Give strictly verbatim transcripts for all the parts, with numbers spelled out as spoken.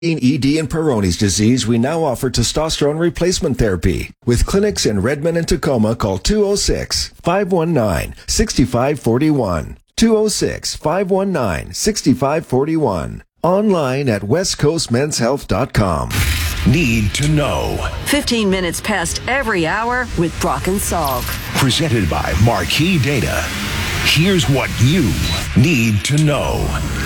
In E D and Peyronie's disease, we now offer testosterone replacement therapy. With clinics in Redmond and Tacoma, call two oh six, five one nine, six five four one. two oh six, five one nine, six five four one. Online at west coast men's health dot com. Need to know. fifteen minutes past every hour with Brock and Salk. Presented by Marquee Data. Here's what you need to know.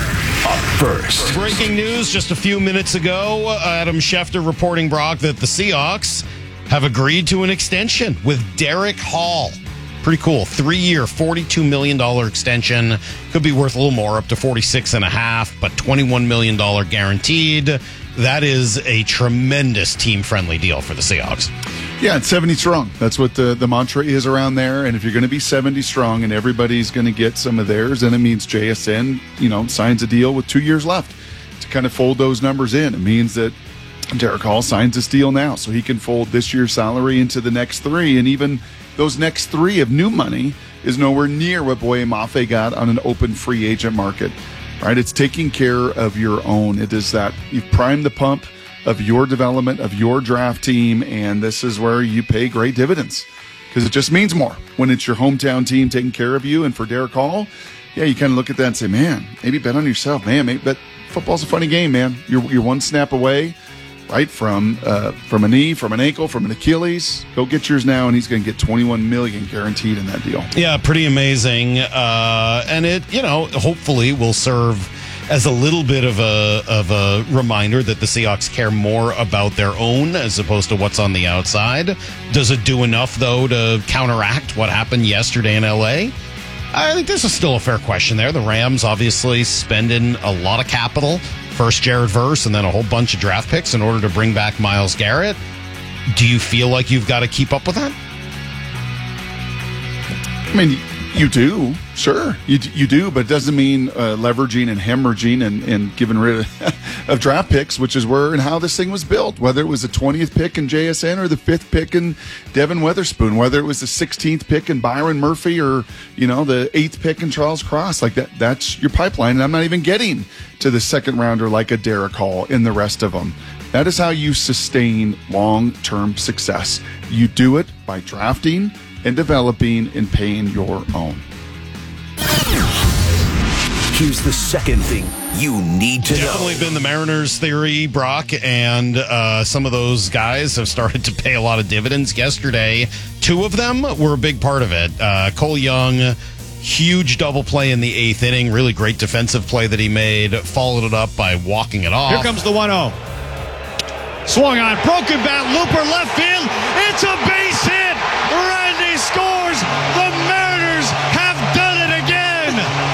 Up first. Breaking news just a few minutes ago. Adam Schefter reporting, Brock, that the Seahawks have agreed to an extension with Derek Hall. Pretty cool. Three-year, forty-two million dollars extension. Could be worth a little more, up to forty-six and a half, but twenty-one million dollars guaranteed. That is a tremendous team-friendly deal for the Seahawks. Yeah, it's seventy strong. That's what the, the mantra is around there. And if you're going to be seventy strong and everybody's going to get some of theirs, then it means J S N, you know, signs a deal with two years left to kind of fold those numbers in. It means that Derek Hall signs this deal now so he can fold this year's salary into the next three. And even those next three of new money is nowhere near what Boye Mafe got on an open free agent market, right? It's taking care of your own. It is that you've primed the pump of your development, of your draft team, and this is where you pay great dividends because it just means more when it's your hometown team taking care of you. And for Derek Hall, yeah, you kind of look at that and say, man, maybe bet on yourself, man. Maybe bet football's a funny game, man. You're you're one snap away, right, from uh, from a knee, from an ankle, from an Achilles. Go get yours now, and he's going to get twenty-one million dollars guaranteed in that deal. Yeah, pretty amazing, uh, and it you know hopefully will serve as a little bit of a of a reminder that the Seahawks care more about their own as opposed to what's on the outside. Does it do enough, though, to counteract what happened yesterday in L A? I think this is still a fair question there. The Rams obviously spending a lot of capital. First Jared Verse and then a whole bunch of draft picks in order to bring back Myles Garrett. Do you feel like you've got to keep up with that? I mean, you do, sure, you you do, but it doesn't mean uh, leveraging and hemorrhaging and, and getting rid of, of draft picks, which is where and how this thing was built. Whether it was the twentieth pick in J S N or the fifth pick in Devin Witherspoon, whether it was the sixteenth pick in Byron Murphy or you know the eighth pick in Charles Cross, like that. That's your pipeline, and I'm not even getting to the second rounder like a Derek Hall and the rest of them. That is how you sustain long-term success. You do it by drafting and developing and paying your own. Here's the second thing you need to know. Definitely been the Mariners theory, Brock, and uh, some of those guys have started to pay a lot of dividends. Yesterday, two of them were a big part of it. Uh, Cole Young, huge double play in the eighth inning, really great defensive play that he made, followed it up by walking it off. Here comes the one oh. Swung on, broken bat, looper left field. It's a base hit. Randy scores. The Mariners have done it again.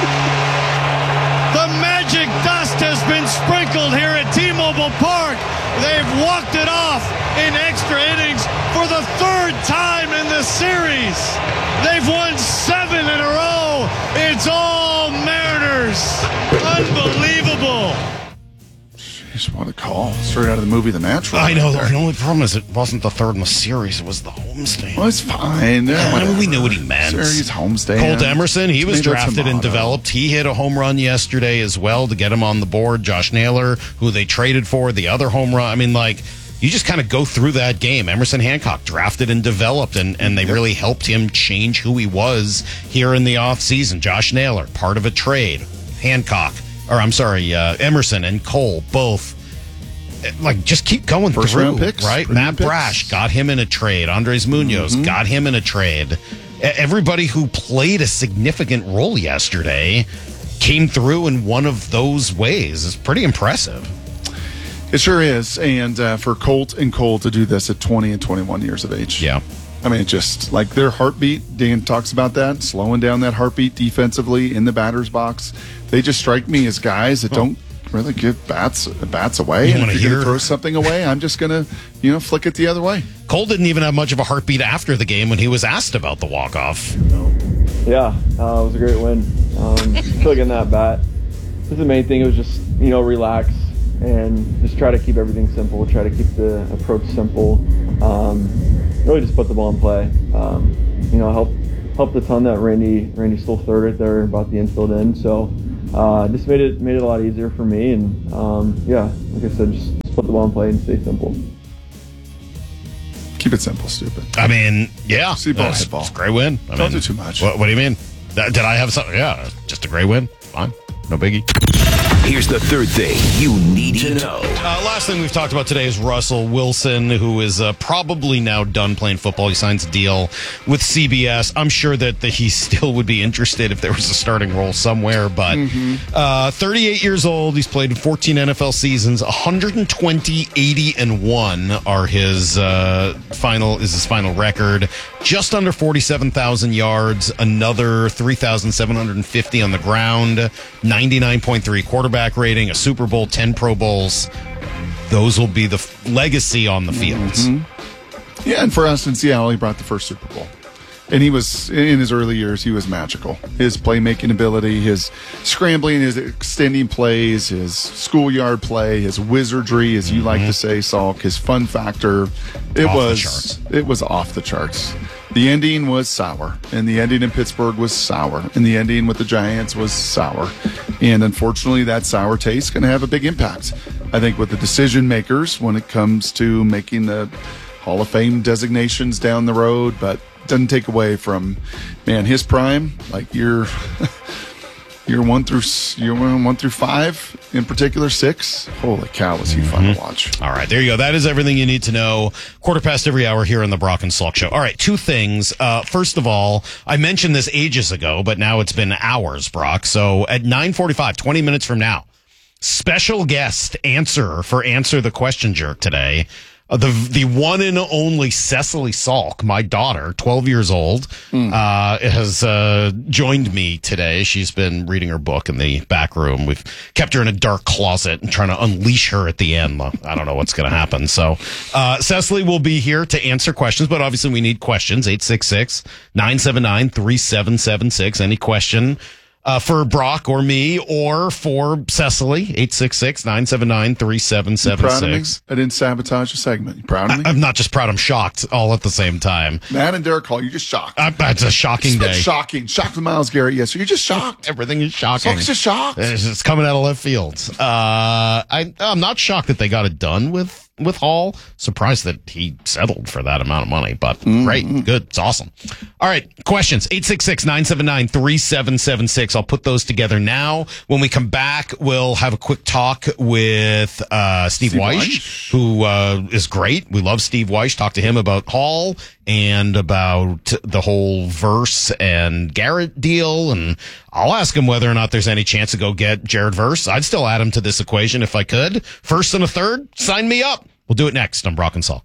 The magic dust has been sprinkled here at T-Mobile Park. They've walked it off in extra innings for the third time in the series. They've won seven in a row. It's all Mariners. Unbelievable. Just want to call straight out of the movie The Natural. I know. The only problem is it wasn't the third in the series. It was the homestand. Well, it's fine. Yeah, I mean, we knew what he meant. Series homestand. Colt Emerson, he was Tomato, drafted tomato. and developed. He hit a home run yesterday as well to get him on the board. Josh Naylor, who they traded for, the other home run. I mean, like, you just kind of go through that game. Emerson Hancock drafted and developed, and, and they yep. really helped him change who he was here in the offseason. Josh Naylor, part of a trade. Hancock, or I'm sorry, uh, Emerson and Cole, both. Like, just keep going First through, round picks, right? First Matt round picks. Brash got him in a trade. Andres Munoz Mm-hmm. got him in a trade. Everybody who played a significant role yesterday came through in one of those ways. It's pretty impressive. It sure is. And uh, for Colt and Cole to do this at twenty and twenty-one years of age. Yeah. I mean, just like their heartbeat, Dan talks about that, slowing down that heartbeat defensively in the batter's box. They just strike me as guys that don't really give bats bats away. You And wanna if you're hear- going to throw something away, I'm just going to, you know, flick it the other way. Cole didn't even have much of a heartbeat after the game when he was asked about the walk-off. Yeah, uh, it was a great win. Um, still getting that bat. This is the main thing. It was just, you know, relax and just try to keep everything simple. Try to keep the approach simple. Um, really just put the ball in play. Um, you know, helped helped a ton that Randy Randy stole third right there, brought the infield in. So uh, just made it made it a lot easier for me. And um, yeah, like I said, just split the ball and play and stay simple. Keep it simple, stupid. I mean, yeah. See ball, That's, hit ball. it's a great win. I Don't mean, do too much. What, what do you mean? That, did I have something? Yeah, just a great win. Fine. No biggie. Here's the third thing you need to know. Uh, last thing we've talked about today is Russell Wilson, who is uh, probably now done playing football. He signs a deal with C B S. I'm sure that the, he still would be interested if there was a starting role somewhere, but mm-hmm. uh, thirty-eight years old. He's played in fourteen N F L seasons. one hundred twenty, eighty, and one are his uh, final is his final record. Just under forty-seven thousand yards, another three thousand seven hundred fifty on the ground, ninety-nine point three quarterback rating, a Super Bowl, ten Pro Bowls. Those will be the f- legacy on the fields. Mm-hmm. Yeah, and for us in Seattle, he brought the first Super Bowl. And he was, in his early years, he was magical. His playmaking ability, his scrambling, his extending plays, his schoolyard play, his wizardry, as you mm-hmm. like to say, Salk, his fun factor. It off was the charts. It was off the charts. The ending was sour, and the ending in Pittsburgh was sour, and the ending with the Giants was sour. And unfortunately, that sour taste is going to have a big impact, I think, with the decision makers when it comes to making the Hall of Fame designations down the road, but doesn't take away from, man, his prime. Like year, year one through year one, one through five, in particular six. Holy cow, was he mm-hmm. fun to watch! All right, there you go. That is everything you need to know. Quarter past every hour here on the Brock and Salk Show. All right, two things. Uh, first of all, I mentioned this ages ago, but now it's been hours, Brock. So at nine forty-five, twenty minutes from now, special guest answer for Answer the Question Jerk today. Uh, the the one and only Cecily Salk, my daughter, twelve years old, mm. uh, has uh, joined me today. She's been reading her book in the back room. We've kept her in a dark closet and trying to unleash her at the end. I don't know what's going to happen. So uh, Cecily will be here to answer questions, but obviously we need questions. eight six six, nine seven nine, three seven seven six. Any question Uh, for Brock or me or for Cecily, eight six six, nine seven nine, three seven seven six. You proud of me? I didn't sabotage the segment. You proud of me? I, I'm not just proud, I'm shocked all at the same time. Matt and Derek Hall, you're just shocked. I, it's a shocking day. Shocking. Shocked with Myles Garrett, yes. So you're just shocked. Everything is shocking. Salk's just shocked. It's, it's coming out of left field. Uh, I, I'm not shocked that they got it done with with Hall. Surprised that he settled for that amount of money, but mm-hmm. great. Good. It's awesome. All right. Questions. eight six six, nine seven nine, three seven seven six. I'll put those together now. When we come back, we'll have a quick talk with uh, Steve, Steve Weish, Weish, who uh, is great. We love Steve Weish. Talk to him about Hall and about the whole Verse and Garrett deal. And I'll ask him whether or not there's any chance to go get Jared Verse. I'd still add him to this equation if I could. First and a third, sign me up. We'll do it next on Brock and Salk.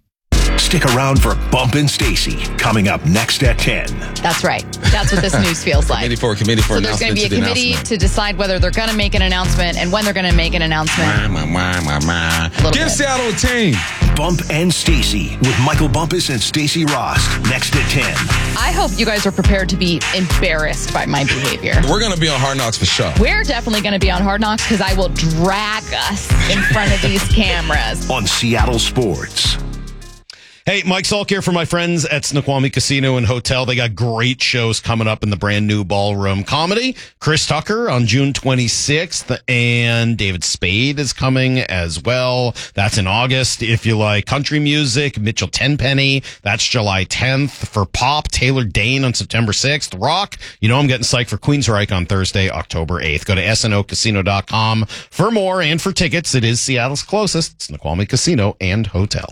Stick around for Bump and Stacy coming up next at ten. That's right. That's what this news feels like. Committee for a committee for so there's going to be a to committee to decide whether they're going to make an announcement and when they're going to make an announcement. Mwah, mwah, mwah, mwah. Give Seattle a team. Bump and Stacy with Michael Bumpus and Stacy Ross next at ten. I hope you guys are prepared to be embarrassed by my behavior. We're going to be on Hard Knocks for sure. We're definitely going to be on Hard Knocks because I will drag us in front of these cameras. On Seattle Sports. Hey, Mike Salk here for my friends at Snoqualmie Casino and Hotel. They got great shows coming up in the brand new Ballroom Comedy. Chris Tucker on June twenty-sixth, and David Spade is coming as well. That's in August. If you like country music, Mitchell Tenpenny, that's July tenth. For pop, Taylor Dane on September sixth. Rock, you know I'm getting psyched for Queensryche on Thursday, October eighth. Go to S N O casino dot com for more and for tickets. It is Seattle's closest, Snoqualmie Casino and Hotel.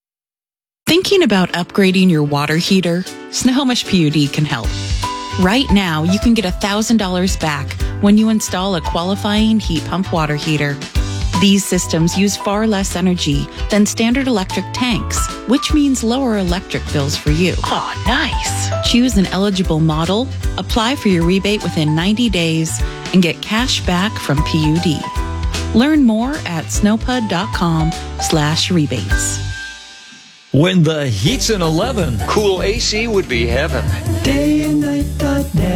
Thinking about upgrading your water heater? Snohomish P U D can help. Right now, you can get one thousand dollars back when you install a qualifying heat pump water heater. These systems use far less energy than standard electric tanks, which means lower electric bills for you. Oh, nice. Choose an eligible model, apply for your rebate within ninety days, and get cash back from P U D. Learn more at snowpud.com slash rebates. When the heat's an eleven, cool A C would be heaven. day and night dot net.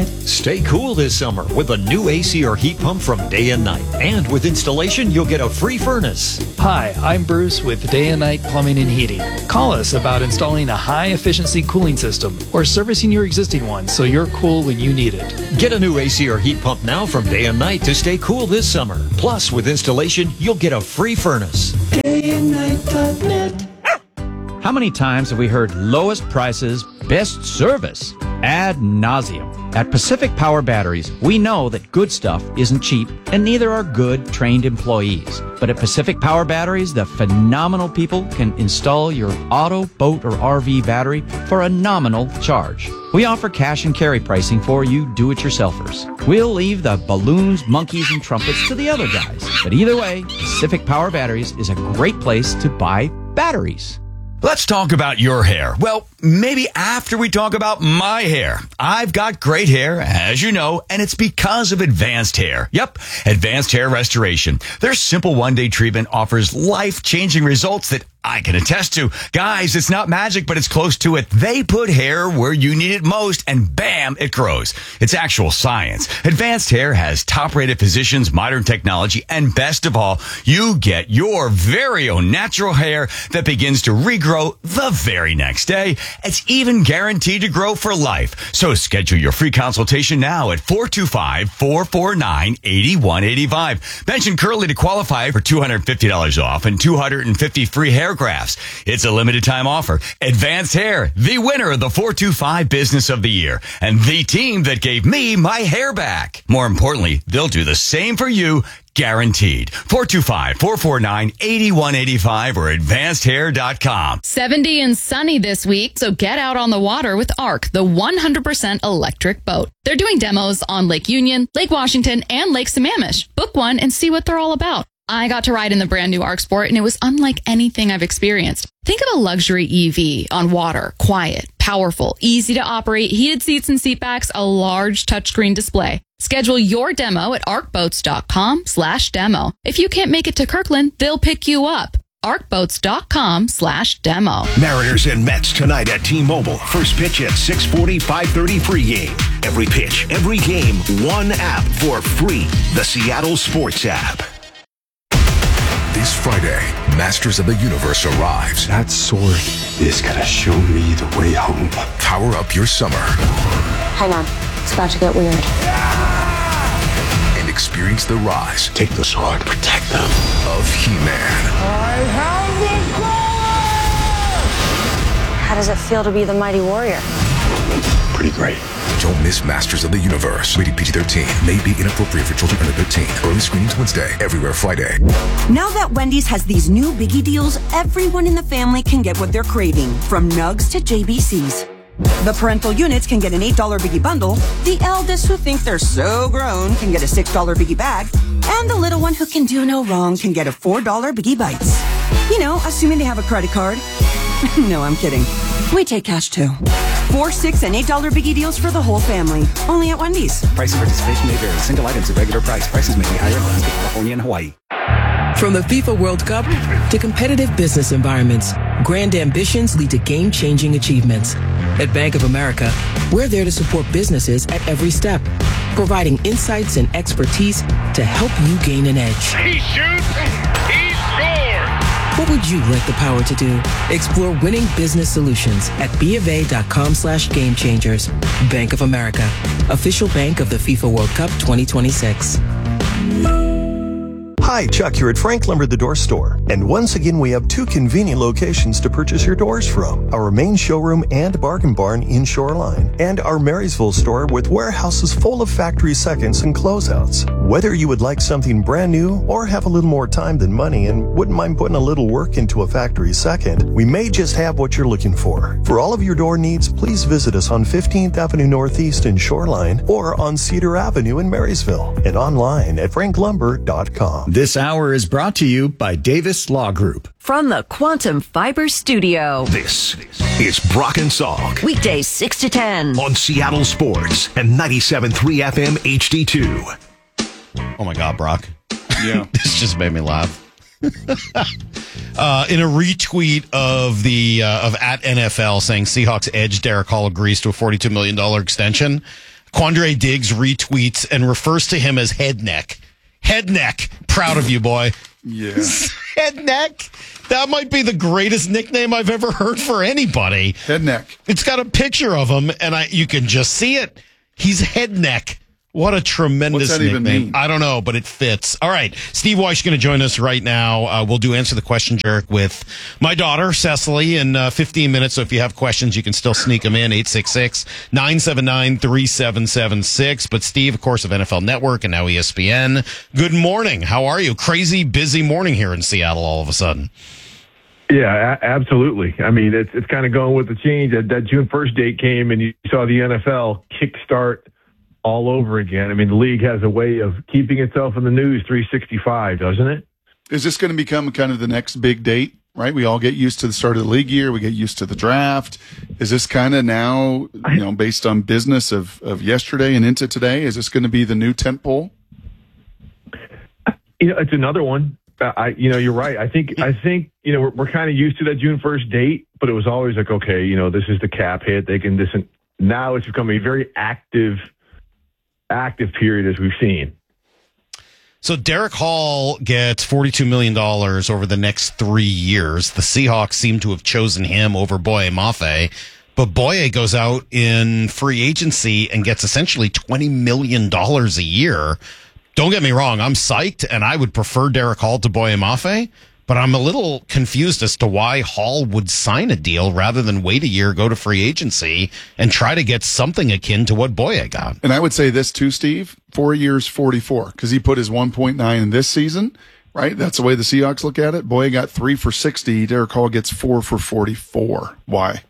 net. Stay cool this summer with a new A C or heat pump from Day and Night. And with installation, you'll get a free furnace. Hi, I'm Bruce with Day and Night Plumbing and Heating. Call us about installing a high-efficiency cooling system or servicing your existing one so you're cool when you need it. Get a new A C or heat pump now from Day and Night to stay cool this summer. Plus, with installation, you'll get a free furnace. day and night dot net. How many times have we heard lowest prices, best service ad nauseum? At Pacific Power Batteries, we know that good stuff isn't cheap, and neither are good, trained employees. But at Pacific Power Batteries, the phenomenal people can install your auto, boat, or R V battery for a nominal charge. We offer cash and carry pricing for you do-it-yourselfers. We'll leave the balloons, monkeys, and trumpets to the other guys. But either way, Pacific Power Batteries is a great place to buy batteries. Let's talk about your hair. Well, maybe after we talk about my hair. I've got great hair, as you know, and it's because of Advanced Hair. Yep, Advanced Hair Restoration. Their simple one-day treatment offers life-changing results that I can attest to. Guys, it's not magic, but it's close to it. They put hair where you need it most, and bam, it grows. It's actual science. Advanced Hair has top-rated physicians, modern technology, and best of all, you get your very own natural hair that begins to regrow the very next day. It's even guaranteed to grow for life. So schedule your free consultation now at four two five, four four nine, eight one eight five. Mention Curly to qualify for two hundred fifty dollars off and two hundred fifty free hair grafts. It's a limited time offer. Advanced Hair, the winner of the four two five Business of the Year, and the team that gave me my hair back. More importantly, they'll do the same for you, guaranteed. four two five, four four nine, eight one eight five or advanced hair dot com. seventy and sunny this week, so get out on the water with ARC, the one hundred percent electric boat. They're doing demos on Lake Union, Lake Washington, and Lake Sammamish. Book one and see what they're all about. I got to ride in the brand new ARC Sport, and it was unlike anything I've experienced. Think of a luxury E V on water, quiet, powerful, easy to operate, heated seats and seat backs, a large touchscreen display. Schedule your demo at arcboats.com slash demo. If you can't make it to Kirkland, they'll pick you up. arcboats.com slash demo. Mariners and Mets tonight at T-Mobile. First pitch at six forty, five thirty pregame. Every pitch, every game, one app for free. The Seattle Sports app. This Friday, Masters of the Universe arrives. That sword is gonna show me the way home. Power up your summer. Hang on, it's about to get weird. And experience the rise. Take the sword, protect them. Of He-Man. I have the power! How does it feel to be the mighty warrior? Pretty great. Don't miss Masters of the Universe. Rated P G thirteen. May be inappropriate for children under thirteen. Early screenings Wednesday. Everywhere Friday. Now that Wendy's has these new biggie deals, everyone in the family can get what they're craving, from nugs to J B Cs. The parental units can get an eight dollar biggie bundle, the eldest who think they're so grown can get a six dollar biggie bag, and the little one who can do no wrong can get a four dollar biggie bites. You know, assuming they have a credit card. No, I'm kidding. We take cash too. Four, six, and eight dollar biggie deals for the whole family. Only at Wendy's. Price and participation may vary. Single items at regular price. Prices may be higher in Alaska, California, and Hawaii. From the FIFA World Cup to competitive business environments, grand ambitions lead to game-changing achievements. At Bank of America, we're there to support businesses at every step, providing insights and expertise to help you gain an edge. He shoots, he scores! What would you like the power to do? Explore winning business solutions at bofa.com slash game changers. Bank of America, official bank of the FIFA World Cup twenty twenty-six. Hi, Chuck here at Frank Lumber the Door Store. And once again, we have two convenient locations to purchase your doors from. Our main showroom and bargain barn in Shoreline, and our Marysville store with warehouses full of factory seconds and closeouts. Whether you would like something brand new or have a little more time than money and wouldn't mind putting a little work into a factory second, we may just have what you're looking for. For all of your door needs, please visit us on fifteenth Avenue Northeast in Shoreline or on Cedar Avenue in Marysville and online at frank lumber dot com. This hour is brought to you by Davis Law Group. From the Quantum Fiber Studio. This is Brock and Salk. Weekdays six to ten. On Seattle Sports and ninety-seven point three F M H D two. Oh my God, Brock. Yeah. This just made me laugh. uh, in a retweet of the uh, of at N F L saying Seahawks edge, Derek Hall agrees to a forty-two million dollars extension. Quandre Diggs retweets and refers to him as head neck. Head neck. Proud of you, boy. Yeah. Head neck. That might be the greatest nickname I've ever heard for anybody. Head neck. It's got a picture of him, and I you can just see it. He's head neck. What a tremendous What's that even nickname. mean? I don't know, but it fits. All right. Steve Weish going to join us right now. Uh, we'll do Answer the Question, Jarek, with my daughter, Cecily, in uh, fifteen minutes. So if you have questions, you can still sneak them in. eight six six, nine seven nine, three seven seven six. But Steve, of course, of N F L Network and now E S P N. Good morning. How are you? Crazy busy morning here in Seattle all of a sudden. Yeah, a- absolutely. I mean, it's it's kind of going with the change. That, that June first date came, and you saw the N F L kickstart all over again. I mean, the league has a way of keeping itself in the news three sixty-five, doesn't it? Is this going to become kind of the next big date, right? We all get used to the start of the league year. We get used to the draft. Is this kind of now, you know, based on business of, of yesterday and into today, is this going to be the new tentpole? You know, it's another one. Uh, I, you know, you're right. I think, I think, you know, we're, we're kind of used to that June first date, but it was always like, okay, you know, this is the cap hit. They can, this, and now it's become a very active, active period as we've seen. So Derek Hall gets forty-two million dollars over the next three years. The Seahawks seem to have chosen him over Boye Mafe, but Boye goes out in free agency and gets essentially twenty million dollars a year. Don't get me wrong, I'm psyched, and I would prefer Derek Hall to Boye Mafe, but I'm a little confused as to why Hall would sign a deal rather than wait a year, go to free agency, and try to get something akin to what Boye got. And I would say this too, Steve, four years, forty-four, because he put his one point nine in this season, right? That's the way the Seahawks look at it. Boye got three for sixty. Derek Hall gets four for forty-four. Why?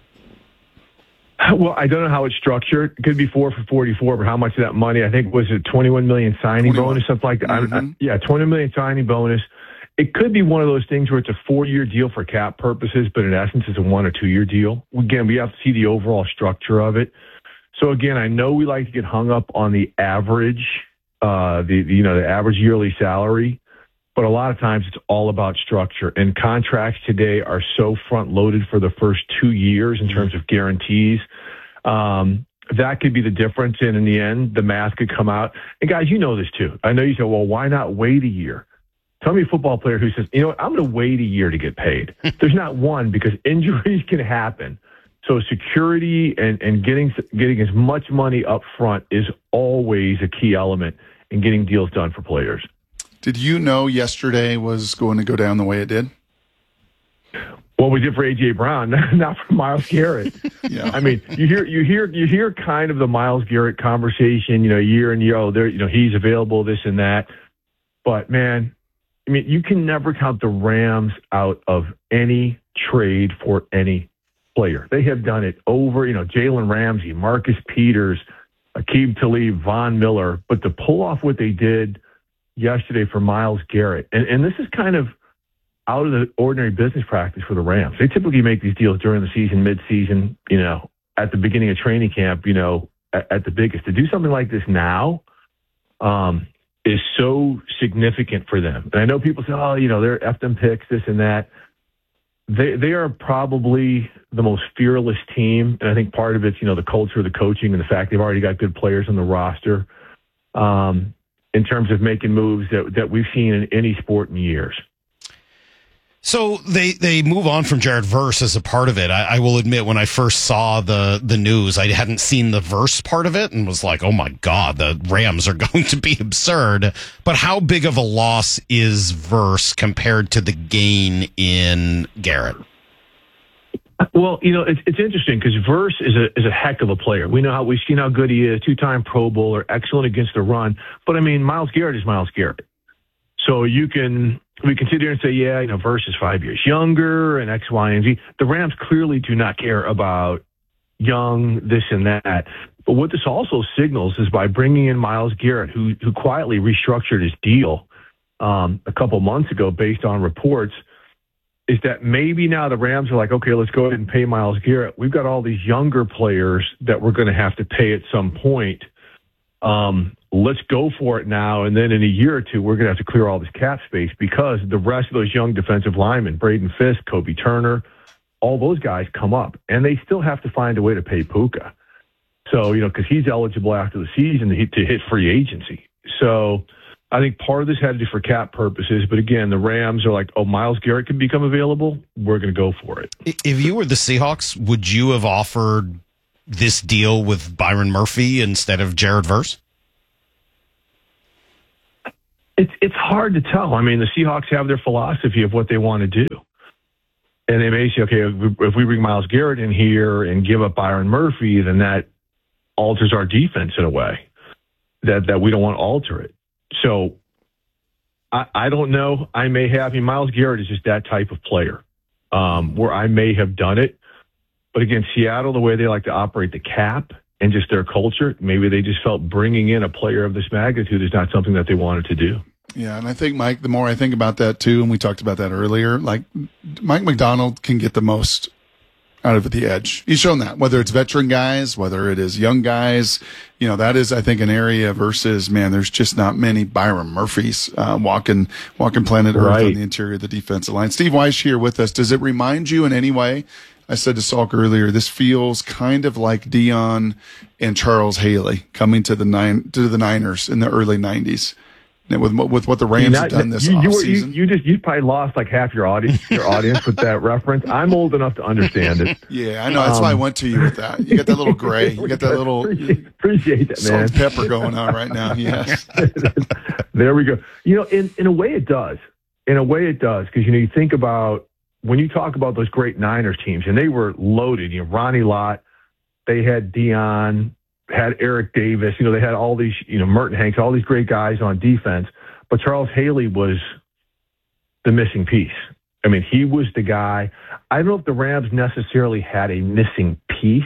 Well, I don't know how it's structured. It could be four for forty-four, but how much of that money? I think was it twenty-one million signing twenty-one bonus, something like that. Mm-hmm. I, I, yeah, twenty million signing bonus. It could be one of those things where it's a four-year deal for cap purposes, but in essence, it's a one or two-year deal. Again, we have to see the overall structure of it. So again, I know we like to get hung up on the average, uh, the, the you know the average yearly salary, but a lot of times it's all about structure. And contracts today are so front-loaded for the first two years in terms of guarantees. Um, that could be the difference. And in the end, the math could come out. And guys, you know this too. I know you say, well, why not wait a year? Tell me a football player who says, you know what, I'm going to wait a year to get paid. There's not one, because injuries can happen. So security and, and getting getting as much money up front is always a key element in getting deals done for players. Did you know yesterday was going to go down the way it did? Well, we did for A J Brown, not for Myles Garrett. Yeah. I mean, you hear you hear you hear kind of the Myles Garrett conversation, you know, year and year. Oh, there, you know, he's available, this and that. But man, I mean, you can never count the Rams out of any trade for any player. They have done it over, you know, Jalen Ramsey, Marcus Peters, Aqib Talib, Von Miller. But to pull off what they did yesterday for Myles Garrett, and, and this is kind of out of the ordinary business practice for the Rams. They typically make these deals during the season, mid-season, you know, at the beginning of training camp, you know, at, at the biggest. To do something like this now, um, is so significant for them. And I know people say, oh, you know, they're F them picks, this and that. They they are probably the most fearless team. And I think part of it's, you know, the culture, the coaching, and the fact they've already got good players on the roster um, in terms of making moves that, that we've seen in any sport in years. So they, they move on from Jared Verse as a part of it. I, I will admit, when I first saw the, the news, I hadn't seen the Verse part of it and was like, oh my God, the Rams are going to be absurd. But how big of a loss is Verse compared to the gain in Garrett? Well, you know, it's it's interesting because Verse is a is a heck of a player. We know how we've seen how good he is, two-time Pro Bowler, excellent against the run. But I mean, Myles Garrett is Myles Garrett. So you can we can sit here and say, yeah, you know, Verse is five years younger and X, Y, and Z. The Rams clearly do not care about young, this and that. But what this also signals is by bringing in Myles Garrett, who who quietly restructured his deal um, a couple months ago based on reports, is that maybe now the Rams are like, okay, let's go ahead and pay Myles Garrett. We've got all these younger players that we're going to have to pay at some point. Um, let's go for it now. And then in a year or two, we're going to have to clear all this cap space because the rest of those young defensive linemen, Braden Fisk, Kobe Turner, all those guys come up and they still have to find a way to pay Puka. So, you know, because he's eligible after the season to hit, to hit free agency. So I think part of this had to do for cap purposes. But again, the Rams are like, oh, Myles Garrett can become available. We're going to go for it. If you were the Seahawks, would you have offered this deal with Byron Murphy instead of Jared Verse? It's it's hard to tell. I mean, the Seahawks have their philosophy of what they want to do. And they may say, okay, if we, if we bring Myles Garrett in here and give up Byron Murphy, then that alters our defense in a way that, that we don't want to alter it. So I, I don't know. I may have. I mean, Myles Garrett is just that type of player um, where I may have done it. But again, Seattle, the way they like to operate the cap and just their culture, maybe they just felt bringing in a player of this magnitude is not something that they wanted to do. Yeah, and I think, Mike, the more I think about that, too, and we talked about that earlier, like Mike McDonald can get the most out of the edge. He's shown that, whether it's veteran guys, whether it is young guys, you know, that is, I think, an area versus, man, there's just not many Byron Murphys uh, walking walking planet Earth right. on the interior of the defensive line. Steve Weiss here with us. Does it remind you in any way? I said to Salk earlier, this feels kind of like Dion and Charles Haley coming to the nine to the Niners in the early nineties. With with what the Rams Not, have done this you, you, were, offseason. you, you just you probably lost like half your audience your audience with that reference. I'm old enough to understand it. Yeah, I know. That's um, why I went to you with that. You got that little gray. You got that little appreciate, appreciate that, man. Salt and pepper going on right now. Yes. There we go. You know, in in a way it does. In a way it does because you know you think about when you talk about those great Niners teams and they were loaded. You know, Ronnie Lott, they had Dion. Had Eric Davis, you know, they had all these, you know, Merton Hanks, all these great guys on defense, but Charles Haley was the missing piece. I mean, he was the guy. I don't know if the Rams necessarily had a missing piece.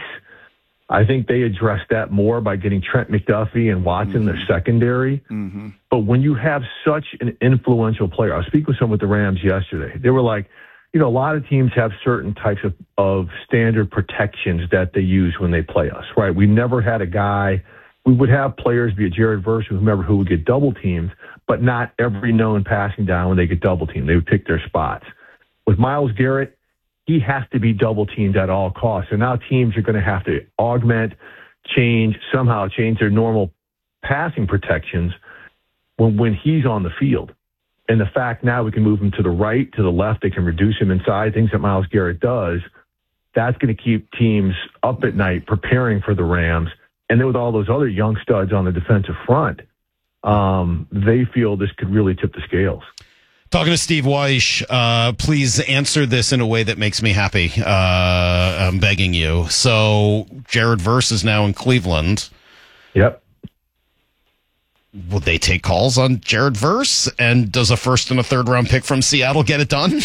I think they addressed that more by getting Trent McDuffie and Watson, mm-hmm. their secondary. Mm-hmm. But when you have such an influential player, I was speaking with someone with the Rams yesterday. They were like, you know, a lot of teams have certain types of, of standard protections that they use when they play us, right? We never had a guy, we would have players, be it Jared Verse or whomever, who would get double teamed, but not every known passing down when they get double teamed. They would pick their spots. With Myles Garrett, he has to be double teamed at all costs. So now teams are going to have to augment, change, somehow change their normal passing protections when, when he's on the field. And the fact now we can move him to the right, to the left, they can reduce him inside, things that Myles Garrett does, that's going to keep teams up at night preparing for the Rams. And then with all those other young studs on the defensive front, um, they feel this could really tip the scales. Talking to Steve Weiss, uh, please answer this in a way that makes me happy. Uh, I'm begging you. So Jared Verse is now in Cleveland. Yep. Will they take calls on Jared Verse? And does a first and a third round pick from Seattle get it done?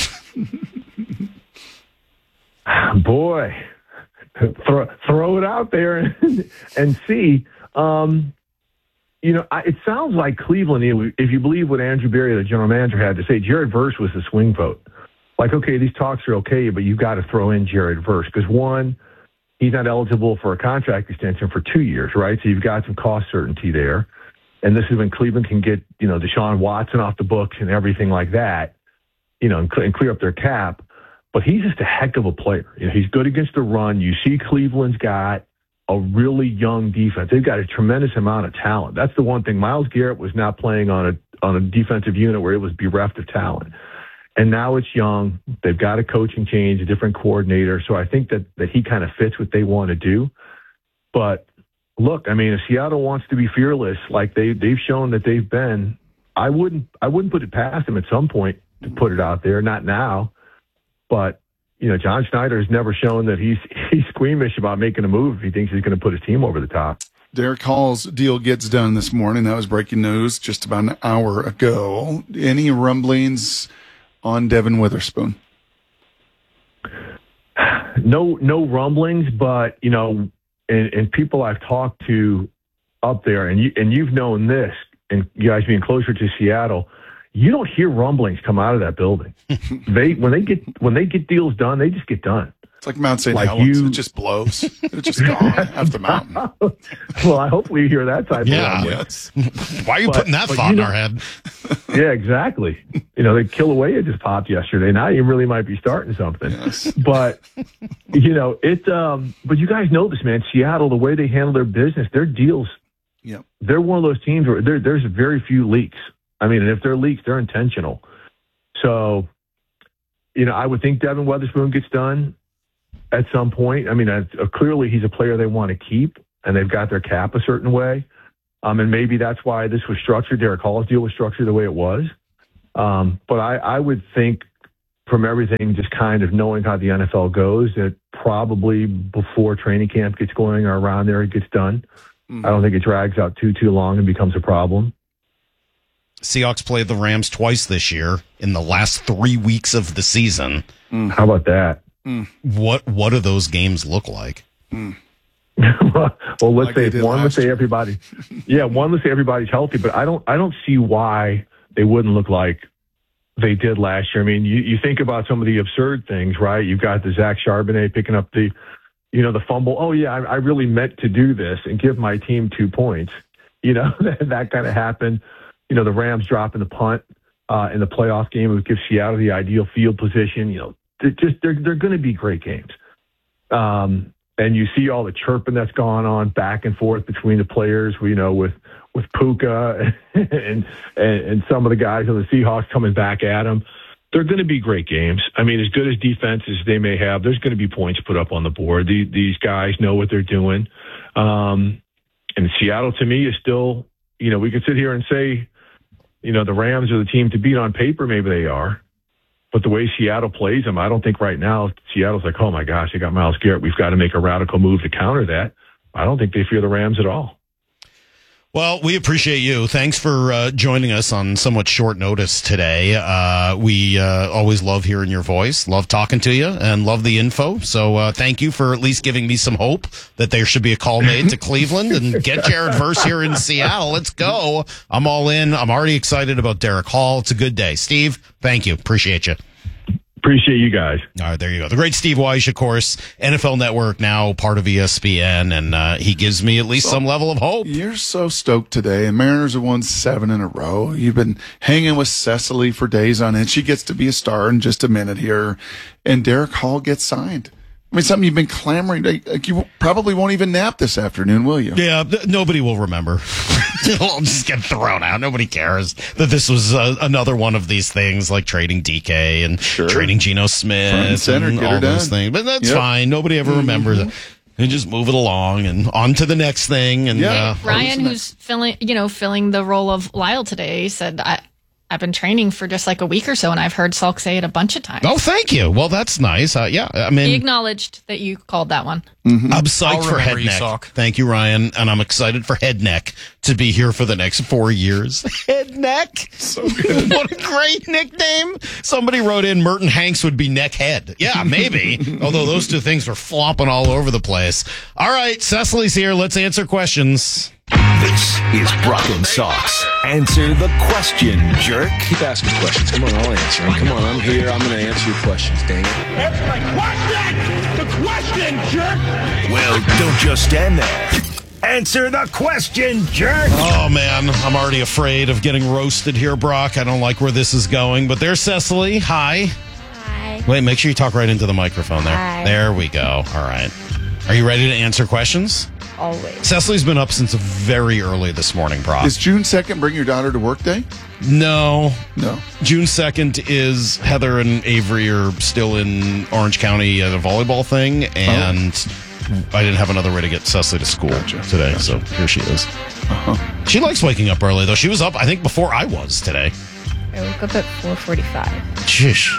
Boy, throw, throw it out there and, and see. Um, you know, I, it sounds like Cleveland, if you believe what Andrew Berry, the general manager, had to say, Jared Verse was the swing vote. Like, okay, these talks are okay, but you've got to throw in Jared Verse. Because one, he's not eligible for a contract extension for two years, right? So you've got some cost certainty there. And this is when Cleveland can get, you know, Deshaun Watson off the books and everything like that, you know, and, cl- and clear up their cap. But he's just a heck of a player. You know, he's good against the run. You see Cleveland's got a really young defense. They've got a tremendous amount of talent. That's the one thing. Myles Garrett was not playing on a on a defensive unit where it was bereft of talent. And now it's young. They've got a coaching change, a different coordinator. So I think that, that he kind of fits what they want to do. But look, I mean, if Seattle wants to be fearless, like they they've shown that they've been, I wouldn't I wouldn't put it past them at some point to put it out there. Not now, but you know, John Schneider has never shown that he's he's squeamish about making a move if he thinks he's going to put his team over the top. Derek Hall's deal gets done this morning. That was breaking news just about an hour ago. Any rumblings on Devin Witherspoon? No, no rumblings, but you know. And, and people I've talked to up there, and you and you've known this, and you guys being closer to Seattle, you don't hear rumblings come out of that building. they when they get when they get deals done, they just get done. It's like Mount Saint Like Helens. you- It just blows. It's just gone half the mountain. Well, I hopefully you hear that type Yeah. of Yes. Why are you But- putting that but thought you in know- our head? Yeah, exactly. You know, the Kilauea just popped yesterday. Now you really might be starting something. Yes. But you know, it. Um, but you guys know this, man. Seattle, the way they handle their business, their deals. Yep. They're one of those teams where there, there's very few leaks. I mean, and if they're leaks, they're intentional. So, you know, I would think Devin Weatherspoon gets done at some point. I mean, uh, clearly he's a player they want to keep, and they've got their cap a certain way. Um, and maybe that's why this was structured. Derek Hall's deal was structured the way it was. Um, but I, I would think from everything, just kind of knowing how the N F L goes, that probably before training camp gets going or around there, it gets done. Mm-hmm. I don't think it drags out too, too long and becomes a problem. Seahawks played the Rams twice this year in the last three weeks of the season. Mm. How about that? Mm. What What do those games look like? Mm. Well, let's Like say they did one. Let's last say everybody. Yeah, one. Let's say everybody's healthy, but I don't. I don't see why they wouldn't look like they did last year. I mean, you, you think about some of the absurd things, right? You've got the Zach Charbonnet picking up the, you know, the fumble. Oh yeah, I, I really meant to do this and give my team two points. You know, that, that kind of happened. You know, the Rams dropping the punt uh, in the playoff game would give Seattle the ideal field position. You know, they're just they're they're going to be great games. Um, and you see all the chirping that's gone on back and forth between the players. You know, with with Puka and, and and some of the guys on the Seahawks coming back at them. They're going to be great games. I mean, as good as defenses they may have, there's going to be points put up on the board. These, these guys know what they're doing. Um, and Seattle, to me, is still, you know, we could sit here and say, you know, the Rams are the team to beat on paper. Maybe they are. But the way Seattle plays them, I don't think right now Seattle's like, oh, my gosh, they got Myles Garrett. We've got to make a radical move to counter that. I don't think they fear the Rams at all. Well, we appreciate you. Thanks for uh, joining us on somewhat short notice today. Uh, we uh, always love hearing your voice, love talking to you, and love the info. So uh, thank you for at least giving me some hope that there should be a call made to Cleveland and get Jared Verse here in Seattle. Let's go. I'm all in. I'm already excited about Derek Hall. It's a good day. Steve, thank you. Appreciate you. Appreciate you guys. All right, there you go. The great Steve Weish, of course, N F L Network, now part of E S P N, and uh, he gives me at least so, some level of hope. You're so stoked today, and Mariners have won seven in a row. You've been hanging with Cecily for days on end. She gets to be a star in just a minute here, and Derek Hall gets signed. I mean, something you've been clamoring. Like, you probably won't even nap this afternoon, will you? Yeah, th- nobody will remember. It'll just get thrown out. Nobody cares that this was uh, another one of these things, like trading D K and sure. trading Geno Smith Front and, center, and get all her those done. things. But that's yep. fine. Nobody ever mm-hmm. remembers it. And just move it along and on to the next thing. And yeah. uh, Ryan, who's filling, you know, filling the role of Lyle today, said, I, I've been training for just like a week or so, and I've heard Salk say it a bunch of times. Oh, thank you. Well, that's nice. Uh, yeah, I mean, he acknowledged that you called that one. Mm-hmm. I'm psyched for head neck. Salk. Thank you, Ryan, and I'm excited for head neck to be here for the next four years. Head neck, so good. What a great nickname! Somebody wrote in Merton Hanks would be neck head. Yeah, maybe. Although those two things were flopping all over the place. All right, Cecily's here. Let's answer questions. This is Brock and Sox. Answer the question, jerk. Keep asking questions. Come on, I'll answer them. Come on, I'm here. I'm going to answer your questions, dang it. Answer my question! The question, jerk! Well, don't just stand there. Answer the question, jerk! Oh, man, I'm already afraid of getting roasted here, Brock. I don't like where this is going, but there's Cecily. Hi. Hi. Wait, make sure you talk right into the microphone there. Hi. There we go. All right. Are you ready to answer questions? Always. Cecily's been up since very early this morning, Brock. Is June second bring your daughter to work day? No. No. June second is Heather and Avery are still in Orange County at a volleyball thing, and oh. I didn't have another way to get Cecily to school gotcha. today, gotcha. so here she is. Uh-huh. She likes waking up early, though. She was up, I think, before I was today. I woke up at four forty-five. Shish.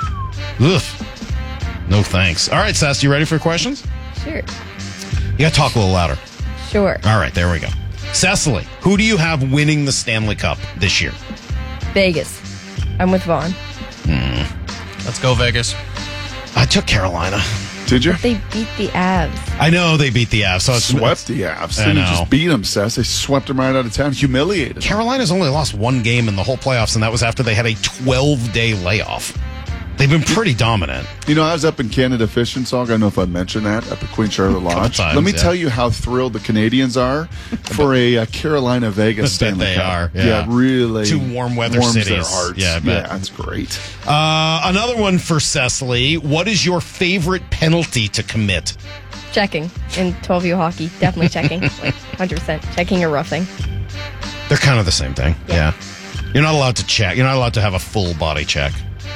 Ugh. No thanks. All right, Sass, you ready for questions? Sure. You got to talk a little louder. Sure. All right, there we go. Cecily, who do you have winning the Stanley Cup this year? Vegas. I'm with Vaughn. Hmm. Let's go, Vegas. I took Carolina. Did you? But they beat the Avs. I know they beat the Avs. So it's, swept the Avs. I They know. didn't just beat them, Seth. They swept them right out of town, humiliated them. Carolina's only lost one game in the whole playoffs, and that was after they had a twelve-day layoff. They've been pretty dominant. You know, I was up in Canada fishing, so I don't know if I mentioned that, up at Queen Charlotte Lodge. times, Let me yeah. tell you how thrilled the Canadians are for a uh, Carolina Vegas I bet Stanley they Cup. are, yeah. really. Two warm weather warms cities. their hearts. Yeah, I bet. Yeah, that's great. Uh, another one for Cecily. What is your favorite penalty to commit? Checking in twelve U hockey. Definitely checking. Like one hundred percent. Checking or roughing. They're kind of the same thing. Yeah. You're not allowed to check. You're not allowed to have a full body check.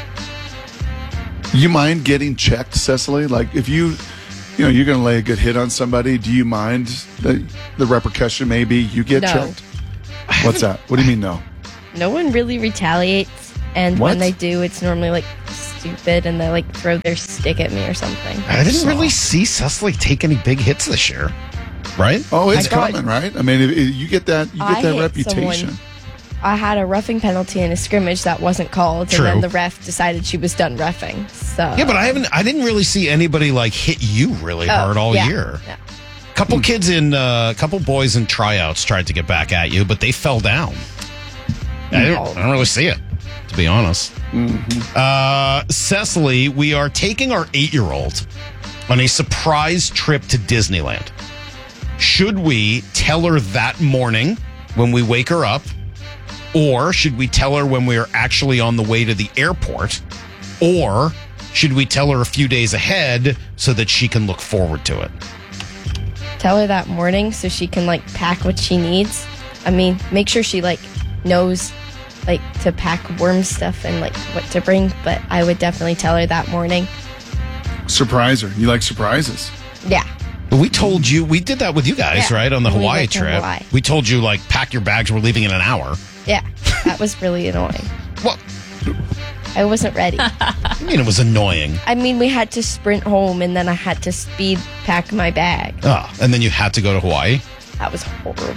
You mind getting checked, Cecily? Like, if you, you know, you're going to lay a good hit on somebody, do you mind the, the repercussion maybe you get No. checked? What's that? What do you mean, no? No one really retaliates, and What? when they do, it's normally like stupid, and they like throw their stick at me or something. I didn't really see Cecily take any big hits this year, right? Oh, it's I got- coming, right? I mean, if, if you get that, you get I that hit reputation. someone. I had a roughing penalty in a scrimmage that wasn't called, True. and then the ref decided she was done reffing. So Yeah, but I haven't. I didn't really see anybody like hit you really Oh, hard all yeah, year. yeah. Couple kids in, a uh, couple boys in tryouts tried to get back at you, but they fell down. I, didn't, I don't really see it, to be honest. Uh, Cecily, we are taking our eight-year-old on a surprise trip to Disneyland. Should we tell her that morning when we wake her up? Or should we tell her when we are actually on the way to the airport? Or should we tell her a few days ahead so that she can look forward to it? Tell her that morning so she can like pack what she needs. I mean, make sure she like knows like to pack worm stuff and like what to bring. But I would definitely tell her that morning. Surprise her. You like surprises. Yeah. But we told you, we did that with you guys, Yeah, right? On the when we Hawaii went to trip. Hawaii. We told you, like, pack your bags. We're leaving in an hour. Yeah, that was really annoying. What? I wasn't ready. I mean, it was annoying. I mean, we had to sprint home, and then I had to speed pack my bag. Oh, and then you had to go to Hawaii? That was horrible.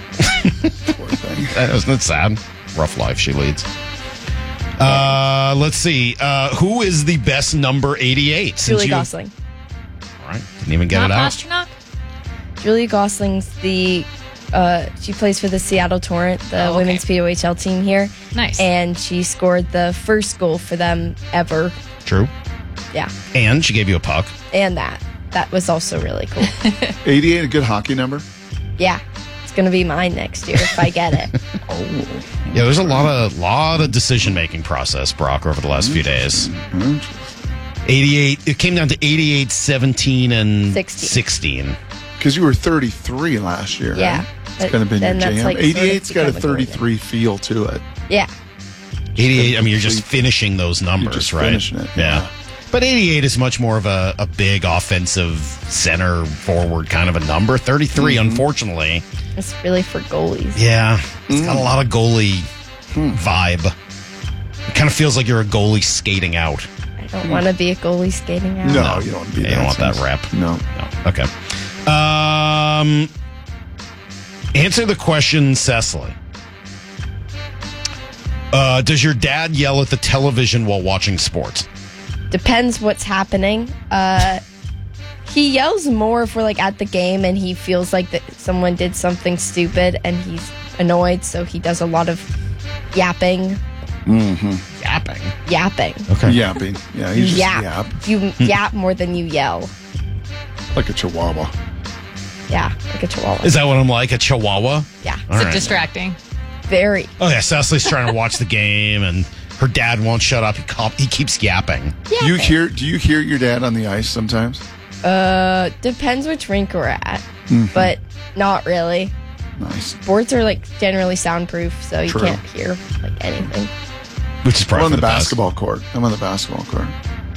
That wasn't sad. Rough life she leads. Uh, let's see. Uh, who is the best number eighty-eight? Since Julie you- Gosling. All right. Didn't even get Not it out. Pasternak? Julie Gosling's the. Uh, she plays for the Seattle Torrent, the Oh, okay. women's P O H L team here. Nice. And she scored the first goal for them ever. True. Yeah. And she gave you a puck. And that. That was also really cool. eighty-eight, a good hockey number? Yeah. It's going to be mine next year if I get it. Yeah, there's a lot of lot of decision making process, Brock, over the last few days. eighty-eight. It came down to eighty-eight, seventeen, and sixteen. sixteen. Because you were thirty-three last year, Yeah, right? but It's kind of been your then that's jam. like sort of eighty-eight's got a become a golden. thirty-three feel to it. Yeah. eighty-eight, I mean, you're just finishing those numbers, just right? finishing it, yeah. yeah. But eighty-eight is much more of a, a big offensive center forward kind of a number. thirty-three, Mm-hmm. unfortunately. It's really for goalies. Yeah. It's got a lot of goalie Hmm. vibe. It kind of feels like you're a goalie skating out. I don't want to be a goalie skating out. No, you don't want to be Yeah, that. you don't want that sense. rep. No. No. Okay. Um, answer the question, Cecily. Uh, does your dad yell at the television while watching sports? Depends what's happening. Uh, he yells more if we're like at the game and he feels like that someone did something stupid and he's annoyed, so he does a lot of yapping. Mm-hmm. Yapping? Yapping. Okay. Yapping. Yeah, You you just yap. yap. You yap more than you yell. Like a chihuahua. Yeah, like a chihuahua. Is that what I'm like, a chihuahua? Yeah. All Is it right. distracting? Very. Oh, yeah, Cecily's trying to watch the game, and her dad won't shut up. He, cop- he keeps yapping. Do you hear? Do you hear your dad on the ice sometimes? Uh, depends which rink we're at, Mhm. but not really. Nice. Sports are like generally soundproof, so you True. can't hear like anything. Which is I'm probably on the for best. basketball court. I'm on the basketball court.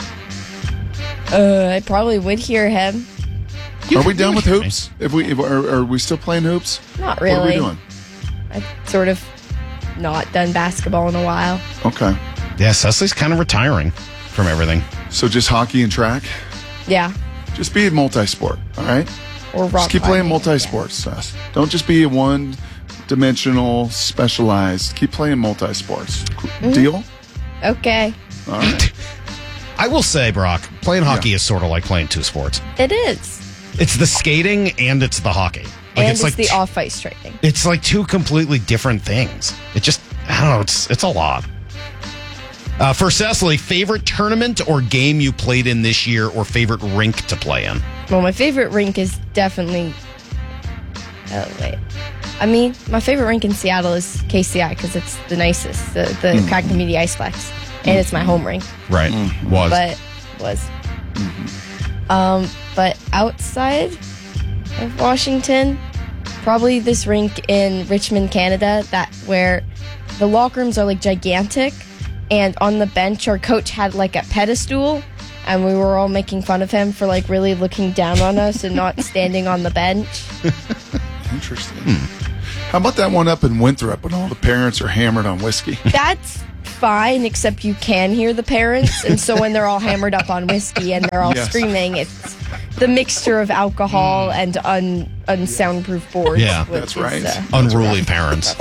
Uh, I probably would hear him. Are we done with hear me. hoops? If we, if, are, are we still playing hoops? Not What are we really. doing? I've sort of not done basketball in a while. Okay. Yeah, Cecily's kind of retiring from everything. So just hockey and track. Yeah. Just be a multi-sport. All right. Or rock Just keep playing climbing, multi-sports, Seth. Don't just be a one-dimensional, specialized. Keep playing multi-sports. Mm-hmm. Deal? Okay. All right. I will say, Brock, playing hockey is sort of like playing two sports. It is. It's the skating and it's the hockey. Like and it's it's, like the t- off-ice training. it's like two completely different things. It just I don't know, it's it's a lot. Uh, for Cecily, favorite tournament or game you played in this year, or favorite rink to play in? Well, my favorite rink is definitely. Oh wait, I mean, my favorite rink in Seattle is K C I because it's the nicest, the the mm. Crack and Meaty Iceplex, and it's my home rink. Right, mm. was but was. Mm-hmm. Um, but outside of Washington, probably this rink in Richmond, Canada, that where the locker rooms are like gigantic. And on the bench, our coach had like a pedestal, and we were all making fun of him for like really looking down on us and not standing on the bench. Interesting. Hmm. How about that one up in Winthrop when all the parents are hammered on whiskey? That's fine, except you can hear the parents, and so when they're all hammered up on whiskey and they're all yes. screaming, it's the mixture of alcohol and un unsoundproof boards. Yeah, that's right. Uh, Unruly parents.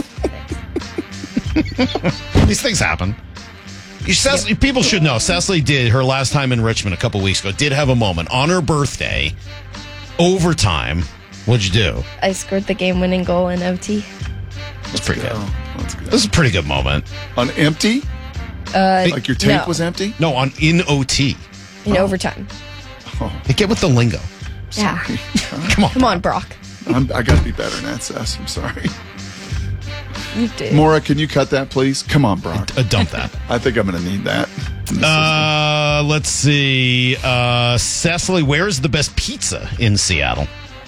These things happen. Cecily, people should know, Cecily did, her last time in Richmond a couple weeks ago, did have a moment on her birthday, overtime. What'd you do? I scored the game-winning goal in O T. That's pretty go. good. Let's go. This is a pretty good moment. On empty? Uh, like your tank no. was empty? No, on in O T. In oh. overtime. Oh. Hey, get with the lingo. Yeah. Come on. Come on, Brock. I'm, I got to be better than that, Cess. I'm sorry. You do. Maura, can you cut that, please? Come on, Brock. Uh, dump that. I think I'm going to need that. Uh, let's see. Uh, Cecily, where's the best pizza in Seattle?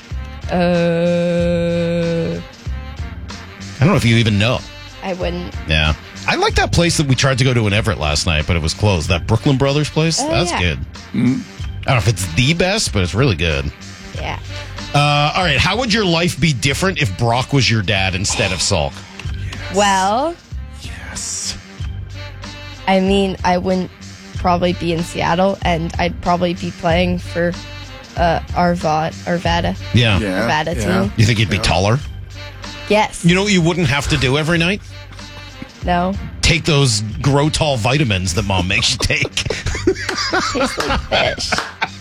Uh, I don't know if you even know. I wouldn't. Yeah. I like that place that we tried to go to in Everett last night, but it was closed. That Brooklyn Brothers place? Oh, That's yeah. good. Mm. I don't know if it's the best, but it's really good. Yeah. Uh, all right. How would your life be different if Brock was your dad instead of Salk? Yes. Well, yes. I mean, I wouldn't probably be in Seattle, and I'd probably be playing for uh, Arvad, Arvada. Yeah. Yeah. Arvada yeah. team. You think you'd be yeah. taller? Yes. You know what you wouldn't have to do every night? No. Take those grow tall vitamins that mom makes you take. Tastes like fish.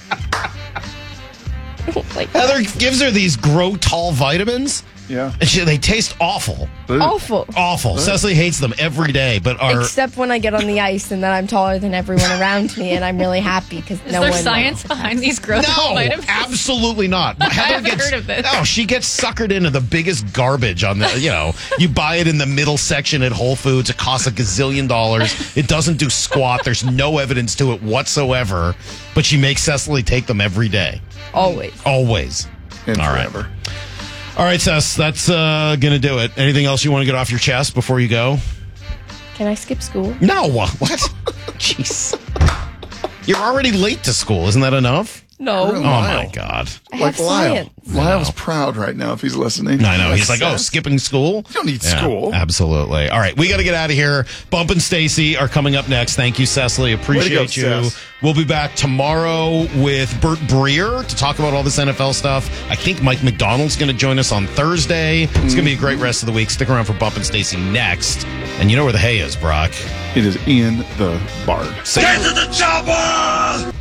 Like Heather gives her these grow tall vitamins. Yeah. And she, they taste awful. Awful. Awful. Ugh. Cecily hates them every day, but are Except when I get on the ice and then I'm taller than everyone around me, and I'm really happy because Is no there one science behind these growth no, vitamins? absolutely not. I Heather haven't gets, heard of this. No, she gets suckered into the biggest garbage on the, you know, you buy it in the middle section at Whole Foods. It costs a gazillion dollars. It doesn't do squat. There's no evidence to it whatsoever, but she makes Cecily take them every day. Always. Always. And All forever. right. All right, Cess, that's uh, going to do it. Anything else you want to get off your chest before you go? Can I skip school? No. What? Jeez. You're already late to school. Isn't that enough? No. Oh, my God. I Like have Lyle. science. Lyle's proud right now if he's listening. I know. He's like, oh, Cess. skipping school? You don't need Yeah, school. Absolutely. All right, we got to get out of here. Bump and Stacy are coming up next. Thank you, Cecily. Appreciate go, you. Cess. We'll be back tomorrow with Bert Breer to talk about all this N F L stuff. I think Mike McDonald's going to join us on Thursday. It's going to be a great rest of the week. Stick around for Bump and Stacy next. And you know where the hay is, Brock. It is in the barn. Say- Get to the chopper!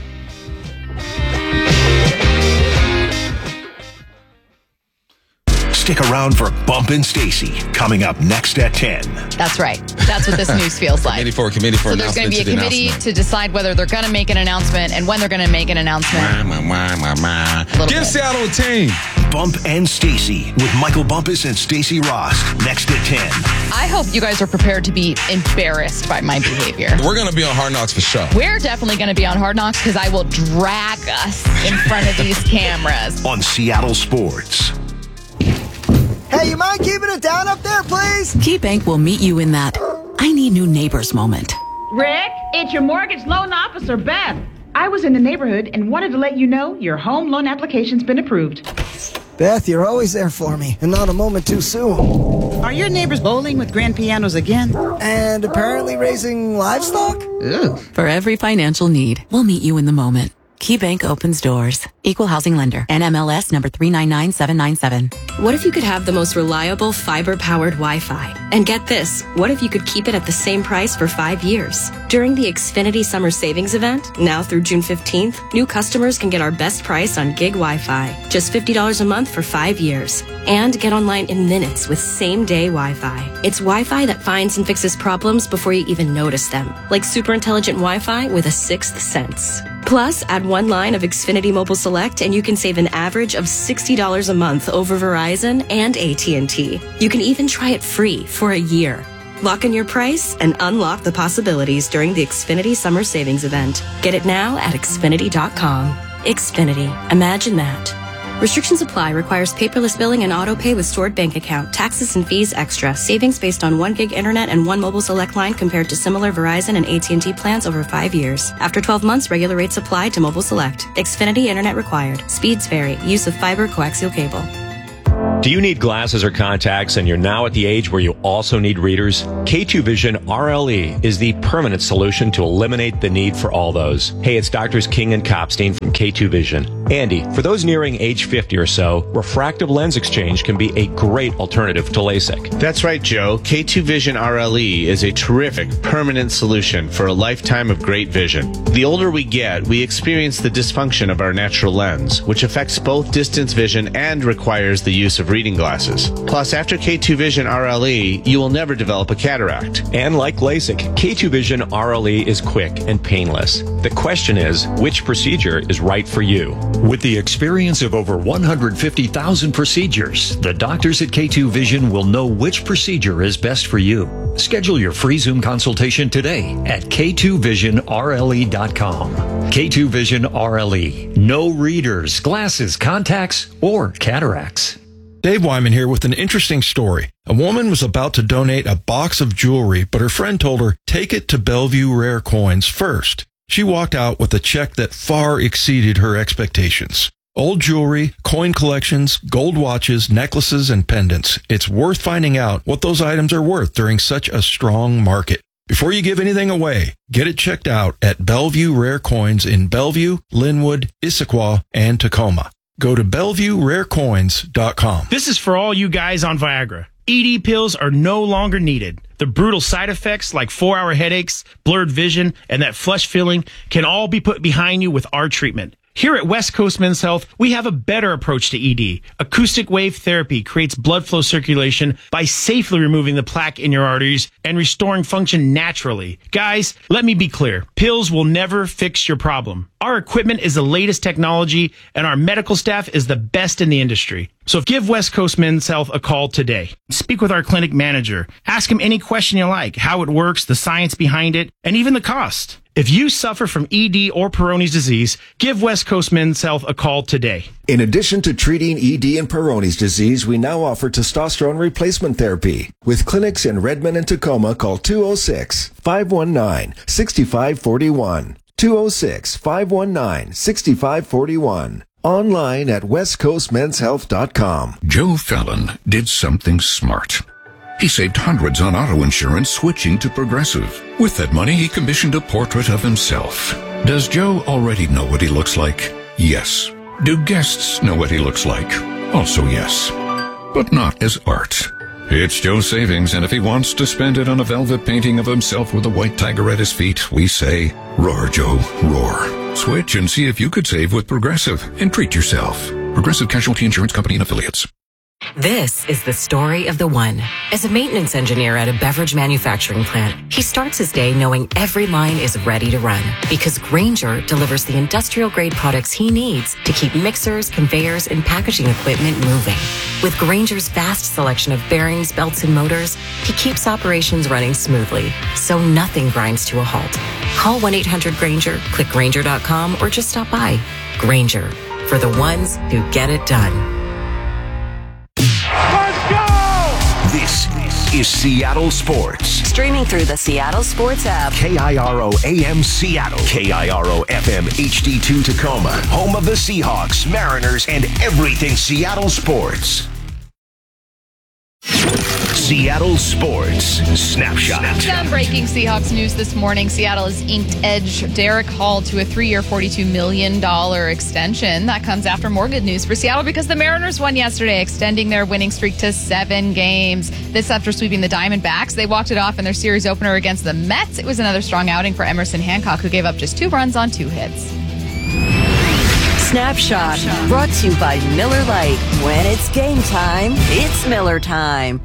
Stick around for Bump and Stacy coming up next at ten. That's right. That's what this news feels like. Committee for a committee for So there's going to be a announcement to the committee announcement. to decide whether they're going to make an announcement and when they're going to make an announcement. Wah, wah, wah, wah. Little Give bit. Seattle a team. Bump and Stacy with Michael Bumpus and Stacy Ross next at ten. I hope you guys are prepared to be embarrassed by my behavior. We're going to be on Hard Knocks for sure. We're definitely going to be on Hard Knocks because I will drag us in front of these cameras. On Seattle Sports. Hey, you mind keeping it down up there, please? KeyBank will meet you in that I need new neighbors moment. Rick, it's your mortgage loan officer, Beth. I was in the neighborhood and wanted to let you know your home loan application's been approved. Beth, you're always there for me, and not a moment too soon. Are your neighbors bowling with grand pianos again? And apparently raising livestock? Ew. For every financial need, we'll meet you in the moment. KeyBank opens doors. Equal housing lender. N M L S number three nine nine seven nine seven. What if you could have the most reliable fiber-powered Wi-Fi? And get this, what if you could keep it at the same price for five years? During the Xfinity Summer Savings Event, now through June fifteenth, new customers can get our best price on gig Wi-Fi. Just fifty dollars a month for five years. And get online in minutes with same-day Wi-Fi. It's Wi-Fi that finds and fixes problems before you even notice them. Like super intelligent Wi-Fi with a sixth sense. Plus, add one line of Xfinity Mobile Select and you can save an average of sixty dollars a month over Verizon and A T and T. You can even try it free for a year. Lock in your price and unlock the possibilities during the Xfinity Summer Savings Event. Get it now at Xfinity dot com. Xfinity. Imagine that. Restrictions apply. Requires paperless billing and auto pay with stored bank account. Taxes and fees extra. Savings based on one gig internet and one mobile select line compared to similar Verizon and A T and T plans over five years. After twelve months, regular rates apply to mobile select. Xfinity internet required. Speeds vary. Use of fiber coaxial cable. Do you need glasses or contacts and you're now at the age where you also need readers? K two Vision R L E is the permanent solution to eliminate the need for all those. Hey, it's Doctors King and Kopstein from K two Vision. Andy, for those nearing age fifty or so, refractive lens exchange can be a great alternative to LASIK. That's right, Joe. K two Vision R L E is a terrific permanent solution for a lifetime of great vision. The older we get, we experience the dysfunction of our natural lens, which affects both distance vision and requires the use of reading glasses. Plus, after K two Vision R L E, you will never develop a cataract. And like LASIK, K two Vision R L E is quick and painless. The question is, which procedure is right for you? With the experience of over one hundred fifty thousand procedures, the doctors at K two Vision will know which procedure is best for you. Schedule your free Zoom consultation today at K two vision R L E dot com. K two Vision R L E. No readers, glasses, contacts, or cataracts. Dave Wyman here with an interesting story. A woman was about to donate a box of jewelry, but her friend told her, take it to Bellevue Rare Coins first. She walked out with a check that far exceeded her expectations. Old jewelry, coin collections, gold watches, necklaces, and pendants. It's worth finding out what those items are worth during such a strong market. Before you give anything away, get it checked out at Bellevue Rare Coins in Bellevue, Linwood, Issaquah, and Tacoma. Go to Bellevue Rare Coins dot com. This is for all you guys on Viagra. E D pills are no longer needed. The brutal side effects like four-hour headaches, blurred vision, and that flush feeling can all be put behind you with our treatment. Here at West Coast Men's Health, we have a better approach to E D. Acoustic wave therapy creates blood flow circulation by safely removing the plaque in your arteries and restoring function naturally. Guys, let me be clear. Pills will never fix your problem. Our equipment is the latest technology, and our medical staff is the best in the industry. So give West Coast Men's Health a call today. Speak with our clinic manager. Ask him any question you like, how it works, the science behind it, and even the cost. If you suffer from E D or Peyronie's disease, give West Coast Men's Health a call today. In addition to treating E D and Peyronie's disease, we now offer testosterone replacement therapy. With clinics in Redmond and Tacoma, call two oh six, five one nine, six five four one. two oh six, five one nine, six five four one. Online at west coast men's health dot com. Joe Fallon did something smart. He saved hundreds on auto insurance switching to Progressive. With that money, he commissioned a portrait of himself. Does Joe already know what he looks like? Yes. Do guests know what he looks like? Also yes. But not as art. It's Joe's savings, and if he wants to spend it on a velvet painting of himself with a white tiger at his feet, we say, roar, Joe, roar. Switch and see if you could save with Progressive and treat yourself. Progressive Casualty Insurance Company and Affiliates. This is the story of the one. As a maintenance engineer at a beverage manufacturing plant, he starts his day knowing every line is ready to run because Grainger delivers the industrial-grade products he needs to keep mixers, conveyors, and packaging equipment moving. With Grainger's vast selection of bearings, belts, and motors, he keeps operations running smoothly, so nothing grinds to a halt. Call one eight hundred Grainger, click Grainger dot com, or just stop by. Grainger, for the ones who get it done. This is Seattle Sports. Streaming through the Seattle Sports app. K I R O A M Seattle. K I R O F M H D two Tacoma. Home of the Seahawks, Mariners, and everything Seattle sports. Seattle Sports Snapshot. Some breaking Seahawks news this morning. Seattle has inked edge Derek Hall to a three-year, forty-two million dollars extension. That comes after more good news for Seattle because the Mariners won yesterday, extending their winning streak to seven games. This after sweeping the Diamondbacks. They walked it off in their series opener against the Mets. It was another strong outing for Emerson Hancock, who gave up just two runs on two hits. Snapshot, brought to you by Miller Lite. When it's game time, it's Miller time.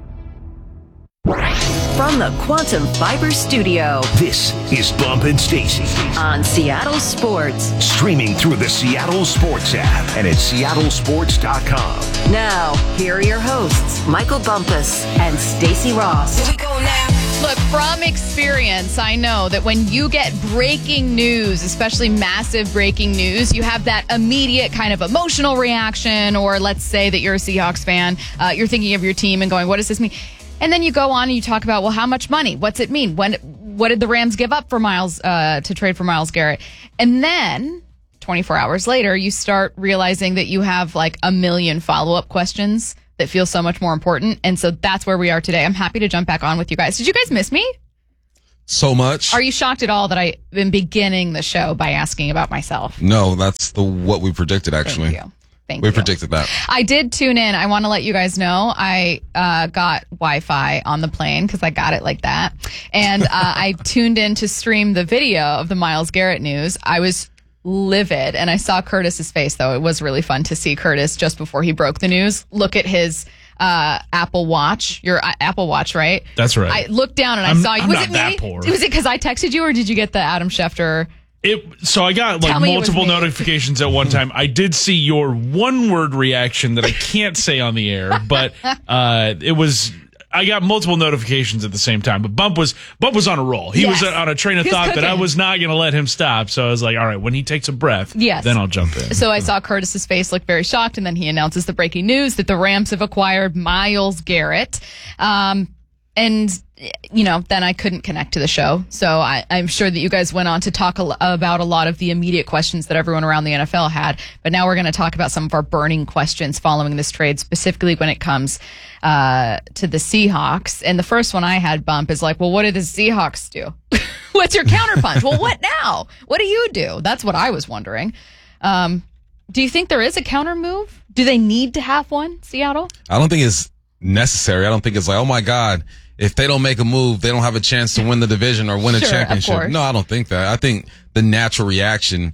From the Quantum Fiber Studio, this is Bump and Stacy on Seattle Sports. Streaming through the Seattle Sports app and at seattle sports dot com. Now, here are your hosts, Michael Bumpus and Stacy Ross. Here we go now. Look, from experience, I know that when you get breaking news, especially massive breaking news, you have that immediate kind of emotional reaction, or let's say that you're a Seahawks fan, uh, you're thinking of your team and going, what does this mean? And then you go on and you talk about, well, how much money? What's it mean? When? What did the Rams give up for Myles uh, to trade for Myles Garrett? And then twenty-four hours later, you start realizing that you have like a million follow-up questions that feel so much more important. And so that's where we are today. I'm happy to jump back on with you guys. Did you guys miss me? So much. Are you shocked at all that I am beginning the show by asking about myself? No, that's the what we predicted, actually. Thank you. Thank we you. predicted that. I did tune in. I want to let you guys know I uh, got Wi-Fi on the plane because I got it like that. And uh, I tuned in to stream the video of the Myles Garrett news. I was livid, and I saw Curtis's face, though. It was really fun to see Curtis just before he broke the news look at his uh, Apple Watch. Your uh, Apple Watch, right? That's right. I looked down and I I'm, saw you. I'm Was not it that me? poor. Was it because I texted you, or did you get the Adam Schefter? It, so I got like Tell me it was multiple me. notifications at one time. I did see your one word reaction that I can't say on the air, but uh, it was. I got multiple notifications at the same time, but Bump was Bump was on a roll. He Yes. was on a train of He was thought that I cooking. was not going to let him stop. So I was like, all right, when he takes a breath, Yes. then I'll jump in. So I saw Curtis's face look very shocked, and then he announces the breaking news that the Rams have acquired Myles Garrett. Um, and, you know, then I couldn't connect to the show. So I, I'm sure that you guys went on to talk a, about a lot of the immediate questions that everyone around the N F L had. But now we're going to talk about some of our burning questions following this trade, specifically when it comes uh, to the Seahawks. And the first one I had, Bump, is like, well, what did the Seahawks do? What's your counterpunch? Well, what now? What do you do? That's what I was wondering. Um, do you think there is a counter move? Do they need to have one, Seattle? I don't think it's necessary. I don't think it's like, oh my God, if they don't make a move, they don't have a chance to win the division or win a Sure, of championship. course. No, I don't think that. I think the natural reaction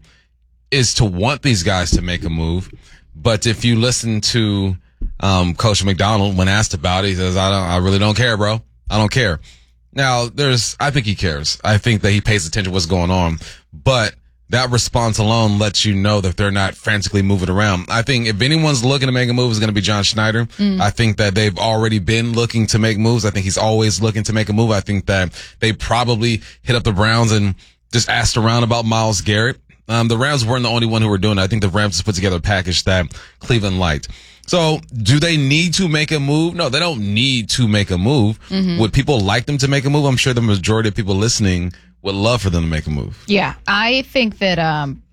is to want these guys to make a move. But if you listen to um, Coach McDonald when asked about it, he says, I don't, I really don't care, bro. I don't care. Now, there's, I think he cares. I think that he pays attention to what's going on. But that response alone lets you know that they're not frantically moving around. I think if anyone's looking to make a move, it's going to be John Schneider. Mm. I think that they've already been looking to make moves. I think he's always looking to make a move. I think that they probably hit up the Browns and just asked around about Myles Garrett. Um, the Rams weren't the only one who were doing it. I think the Rams just put together a package that Cleveland liked. So do they need to make a move? No, they don't need to make a move. Mhm. Would people like them to make a move? I'm sure the majority of people listening would love for them to make a move. Yeah, I think that um,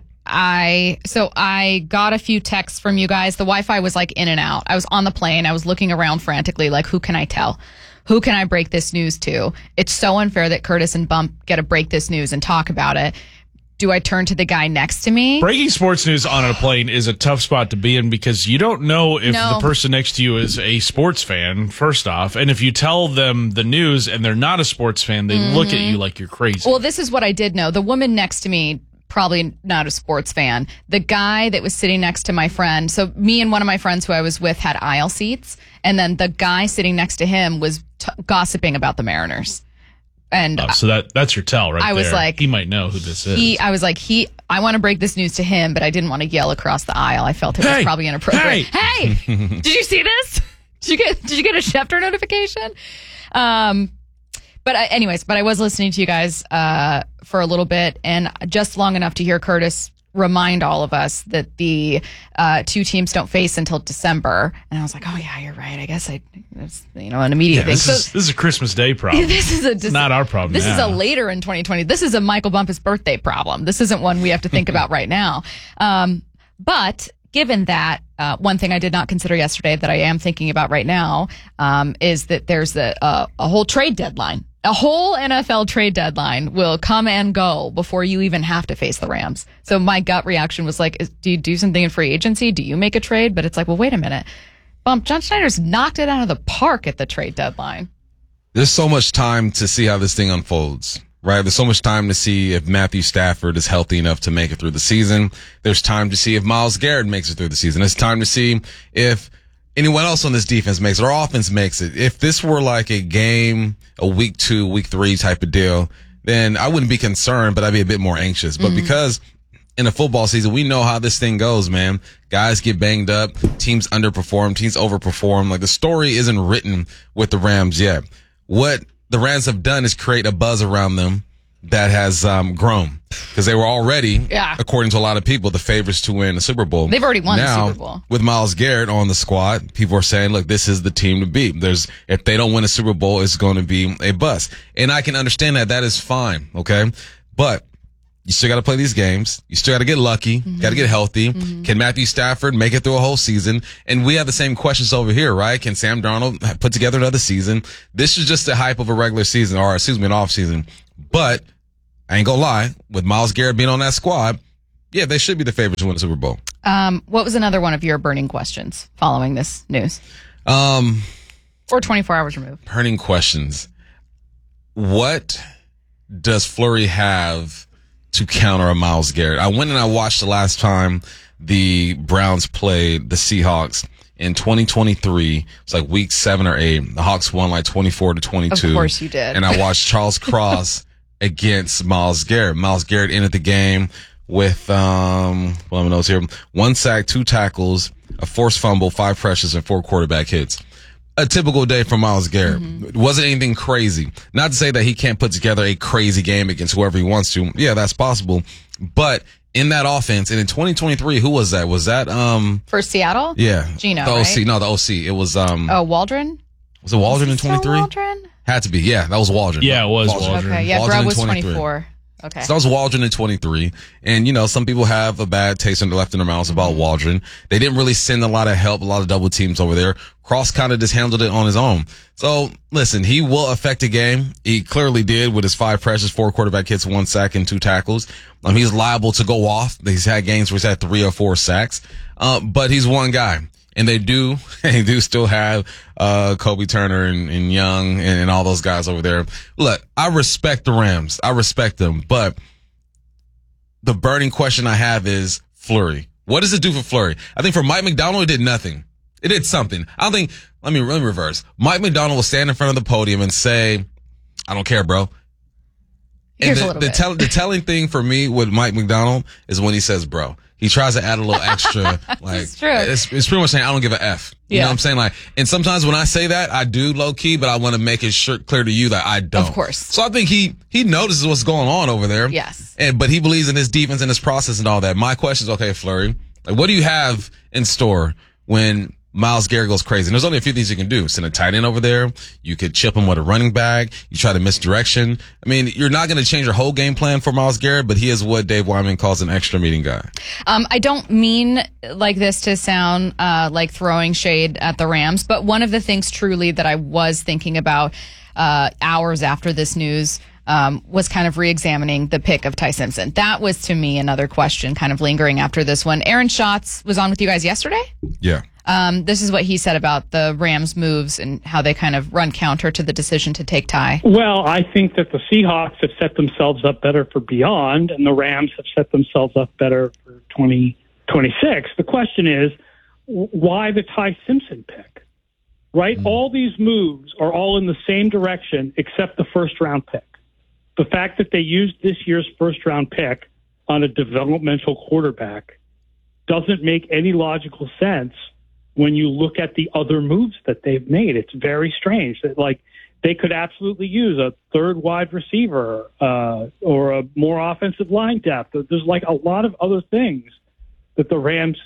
I so I got a few texts from you guys. The Wi-Fi was like in and out. I was on the plane. I was looking around frantically, like, who can I tell? Who can I break this news to? It's so unfair that Curtis and Bump get to break this news and talk about it. Do I turn to the guy next to me? Breaking sports news on a plane is a tough spot to be in because you don't know if No. the person next to you is a sports fan, first off. And if you tell them the news and they're not a sports fan, they look at Mhm. you like you're crazy. Well, this is what I did know. The woman next to me, probably not a sports fan. The guy that was sitting next to my friend, so me and one of my friends who I was with had aisle seats, and then the guy sitting next to him was t- gossiping about the Mariners. And Oh, so that that's your tell right I was there. like- he might know who this is. he, I was like, he, I want to break this news to him, but I didn't want to yell across the aisle. I felt it was Hey! probably inappropriate. Hey, did you see this? Did you get, did you get a Schefter notification? Um, but I, anyways, but I was listening to you guys, uh, for a little bit and just long enough to hear Curtis remind all of us that the, uh, two teams don't face until December. And I was like, oh yeah, you're right. I guess I, it's, you know, an immediate Yeah, thing. this, So- is, this is a Christmas Day problem. This is a It's not our problem. This is now. a later in twenty twenty. This is a Michael Bumpus birthday problem. This isn't one we have to think about right now. Um, but given that, uh, one thing I did not consider yesterday that I am thinking about right now um, is that there's a, a, a whole trade deadline. A whole N F L trade deadline will come and go before you even have to face the Rams. So my gut reaction was like, is, do you do something in free agency? Do you make a trade? But it's like, well, wait a minute. Bump, John Schneider's knocked it out of the park at the trade deadline. There's so much time to see how this thing unfolds, right? There's so much time to see if Matthew Stafford is healthy enough to make it through the season. There's time to see if Myles Garrett makes it through the season. There's time to see if anyone else on this defense makes it or offense makes it. If this were like a game, a week two, week three type of deal, then I wouldn't be concerned, but I'd be a bit more anxious. But mm-hmm. because in a football season, we know how this thing goes, man. Guys get banged up, teams underperform, teams overperform. Like the story isn't written with the Rams yet. What the Rams have done is create a buzz around them that has um, grown because they were already, yeah. according to a lot of people, the favorites to win the Super Bowl. They've already won now, the Super Bowl. With Myles Garrett on the squad, people are saying, look, this is the team to beat. There's, if they don't win a Super Bowl, it's going to be a bust. And I can understand that. That is fine. Okay. But you still got to play these games. You still got to get lucky. Mm-hmm. Got to get healthy. Mm-hmm. Can Matthew Stafford make it through a whole season? And we have the same questions over here, right? Can Sam Darnold put together another season? This is just the hype of a regular season, or excuse me, an off season. But I ain't gonna lie, with Myles Garrett being on that squad, yeah, they should be the favorites to win the Super Bowl. Um, what was another one of your burning questions following this news? Um, or twenty-four hours removed. Burning questions. What does Fleury have to counter a Myles Garrett? I went and I watched the last time the Browns played the Seahawks in twenty twenty-three. It's like week seven or eight. The Hawks won like twenty-four to twenty-two. Of course you did. And I watched Charles Cross against Myles Garrett. Myles Garrett ended the game with, um, well, let me notes here, one sack, two tackles, a forced fumble, five pressures, and four quarterback hits. A typical day for Myles Garrett. Mm-hmm. It wasn't anything crazy. Not to say that he can't put together a crazy game against whoever he wants to. Yeah, that's possible. But in that offense, and in twenty twenty-three, who was that? Was that, um, for Seattle? Yeah. Geno, the O C. right? No, the O C. It was, um, oh, Waldron? Was it Waldron in twenty-three? Waldron? Had to be. Yeah, that was Waldron. Yeah, it was Waldron. Waldron. Okay, yeah, Waldron Grubb was twenty-three. twenty-four. Okay. So that was Waldron in twenty-three. And, you know, some people have a bad taste in their left in their mouths about Waldron. They didn't really send a lot of help, a lot of double teams over there. Cross kind of just handled it on his own. So, listen, he will affect a game. He clearly did with his five pressures, four quarterback hits, one sack, and two tackles. Um, he's liable to go off. He's had games where he's had three or four sacks. Uh, but he's one guy. And they do, they do still have, uh, Kobe Turner and, and Young and, and all those guys over there. Look, I respect the Rams. I respect them. But the burning question I have is Fleury. What does it do for Fleury? I think for Mike Macdonald, it did nothing. It did something. I don't think, let me, let me reverse. Mike Macdonald will stand in front of the podium and say, I don't care, bro. Here's and the, a little the, bit. tell, the telling thing for me with Mike Macdonald is when he says, bro. He tries to add a little extra, like, It's true. It's, it's pretty much saying, I don't give a F. You Yeah. know what I'm saying? Like, and sometimes when I say that, I do low key, but I want to make it sure, clear to you that I don't. Of course. So I think he, he notices what's going on over there. Yes. And, but he believes in his defense and his process and all that. My question is, okay, Fleury, like, what do you have in store when Myles Garrett goes crazy? And there's only a few things you can do. Send a tight end over there. You could chip him with a running back. You try to misdirection. I mean, you're not going to change your whole game plan for Myles Garrett, but he is what Dave Wyman calls an extra meeting guy. Um, I don't mean like this to sound uh, like throwing shade at the Rams, but one of the things truly that I was thinking about uh, hours after this news um, was kind of re-examining the pick of Ty Simpson. That was, to me, another question kind of lingering after this one. Aaron Schatz was on with you guys yesterday. Yeah. Um, this is what he said about the Rams' moves and how they kind of run counter to the decision to take Ty. Well, I think that the Seahawks have set themselves up better for beyond, and the Rams have set themselves up better for twenty twenty-six. The question is, why the Ty Simpson pick? Right? Mm. All these moves are all in the same direction except the first-round pick. The fact that they used this year's first-round pick on a developmental quarterback doesn't make any logical sense when you look at the other moves that they've made. It's very strange that, like, they could absolutely use a third wide receiver uh, or a more offensive line depth. There's like a lot of other things that the Rams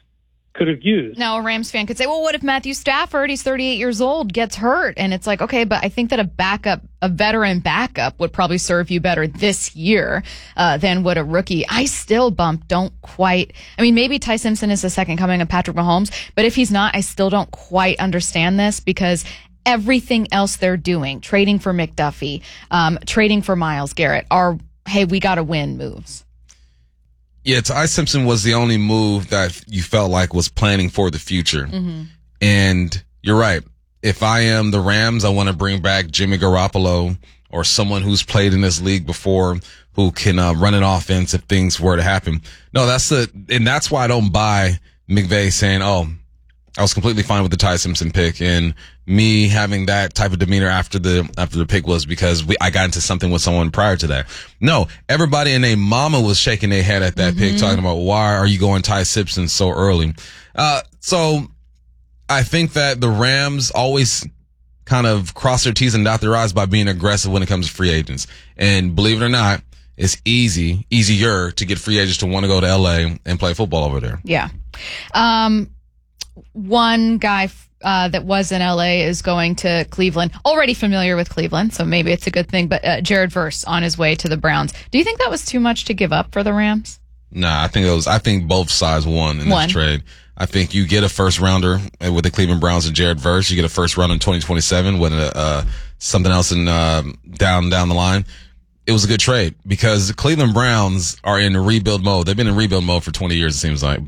could have used. Now, a Rams fan could say, well, what if Matthew Stafford, he's thirty-eight years old, gets hurt? And it's like, okay, but I think that a backup, a veteran backup would probably serve you better this year uh, than would a rookie. I still, Bump, don't quite, I mean, maybe Ty Simpson is the second coming of Patrick Mahomes, but if he's not, I still don't quite understand this because everything else they're doing, trading for McDuffie, um, trading for Myles Garrett, are, hey, we got to win moves. Yeah, Ty Simpson was the only move that you felt like was planning for the future. Mm-hmm. And you're right. If I am the Rams, I want to bring back Jimmy Garoppolo or someone who's played in this league before who can uh, run an offense if things were to happen. No, that's the, and that's why I don't buy McVay saying, oh, I was completely fine with the Ty Simpson pick, and me having that type of demeanor after the after the pick was because we I got into something with someone prior to that. No, everybody and their mama was shaking their head at that mm-hmm. pick, talking about why are you going Ty Simpson so early. Uh, so I think that the Rams always kind of cross their T's and dot their I's by being aggressive when it comes to free agents. And believe it or not, it's easy, easier to get free agents to want to go to L A and play football over there. Yeah. Um. One guy uh, that was in L A is going to Cleveland. Already familiar with Cleveland, so maybe it's a good thing. But uh, Jared Verse on his way to the Browns. Do you think that was too much to give up for the Rams? Nah, I think it was. I think both sides won in One. this trade. I think you get a first rounder with the Cleveland Browns and Jared Verse. You get a first round in twenty twenty-seven with a, uh, something else in uh, down down the line. It was a good trade because the Cleveland Browns are in rebuild mode. They've been in rebuild mode for twenty years, it seems like.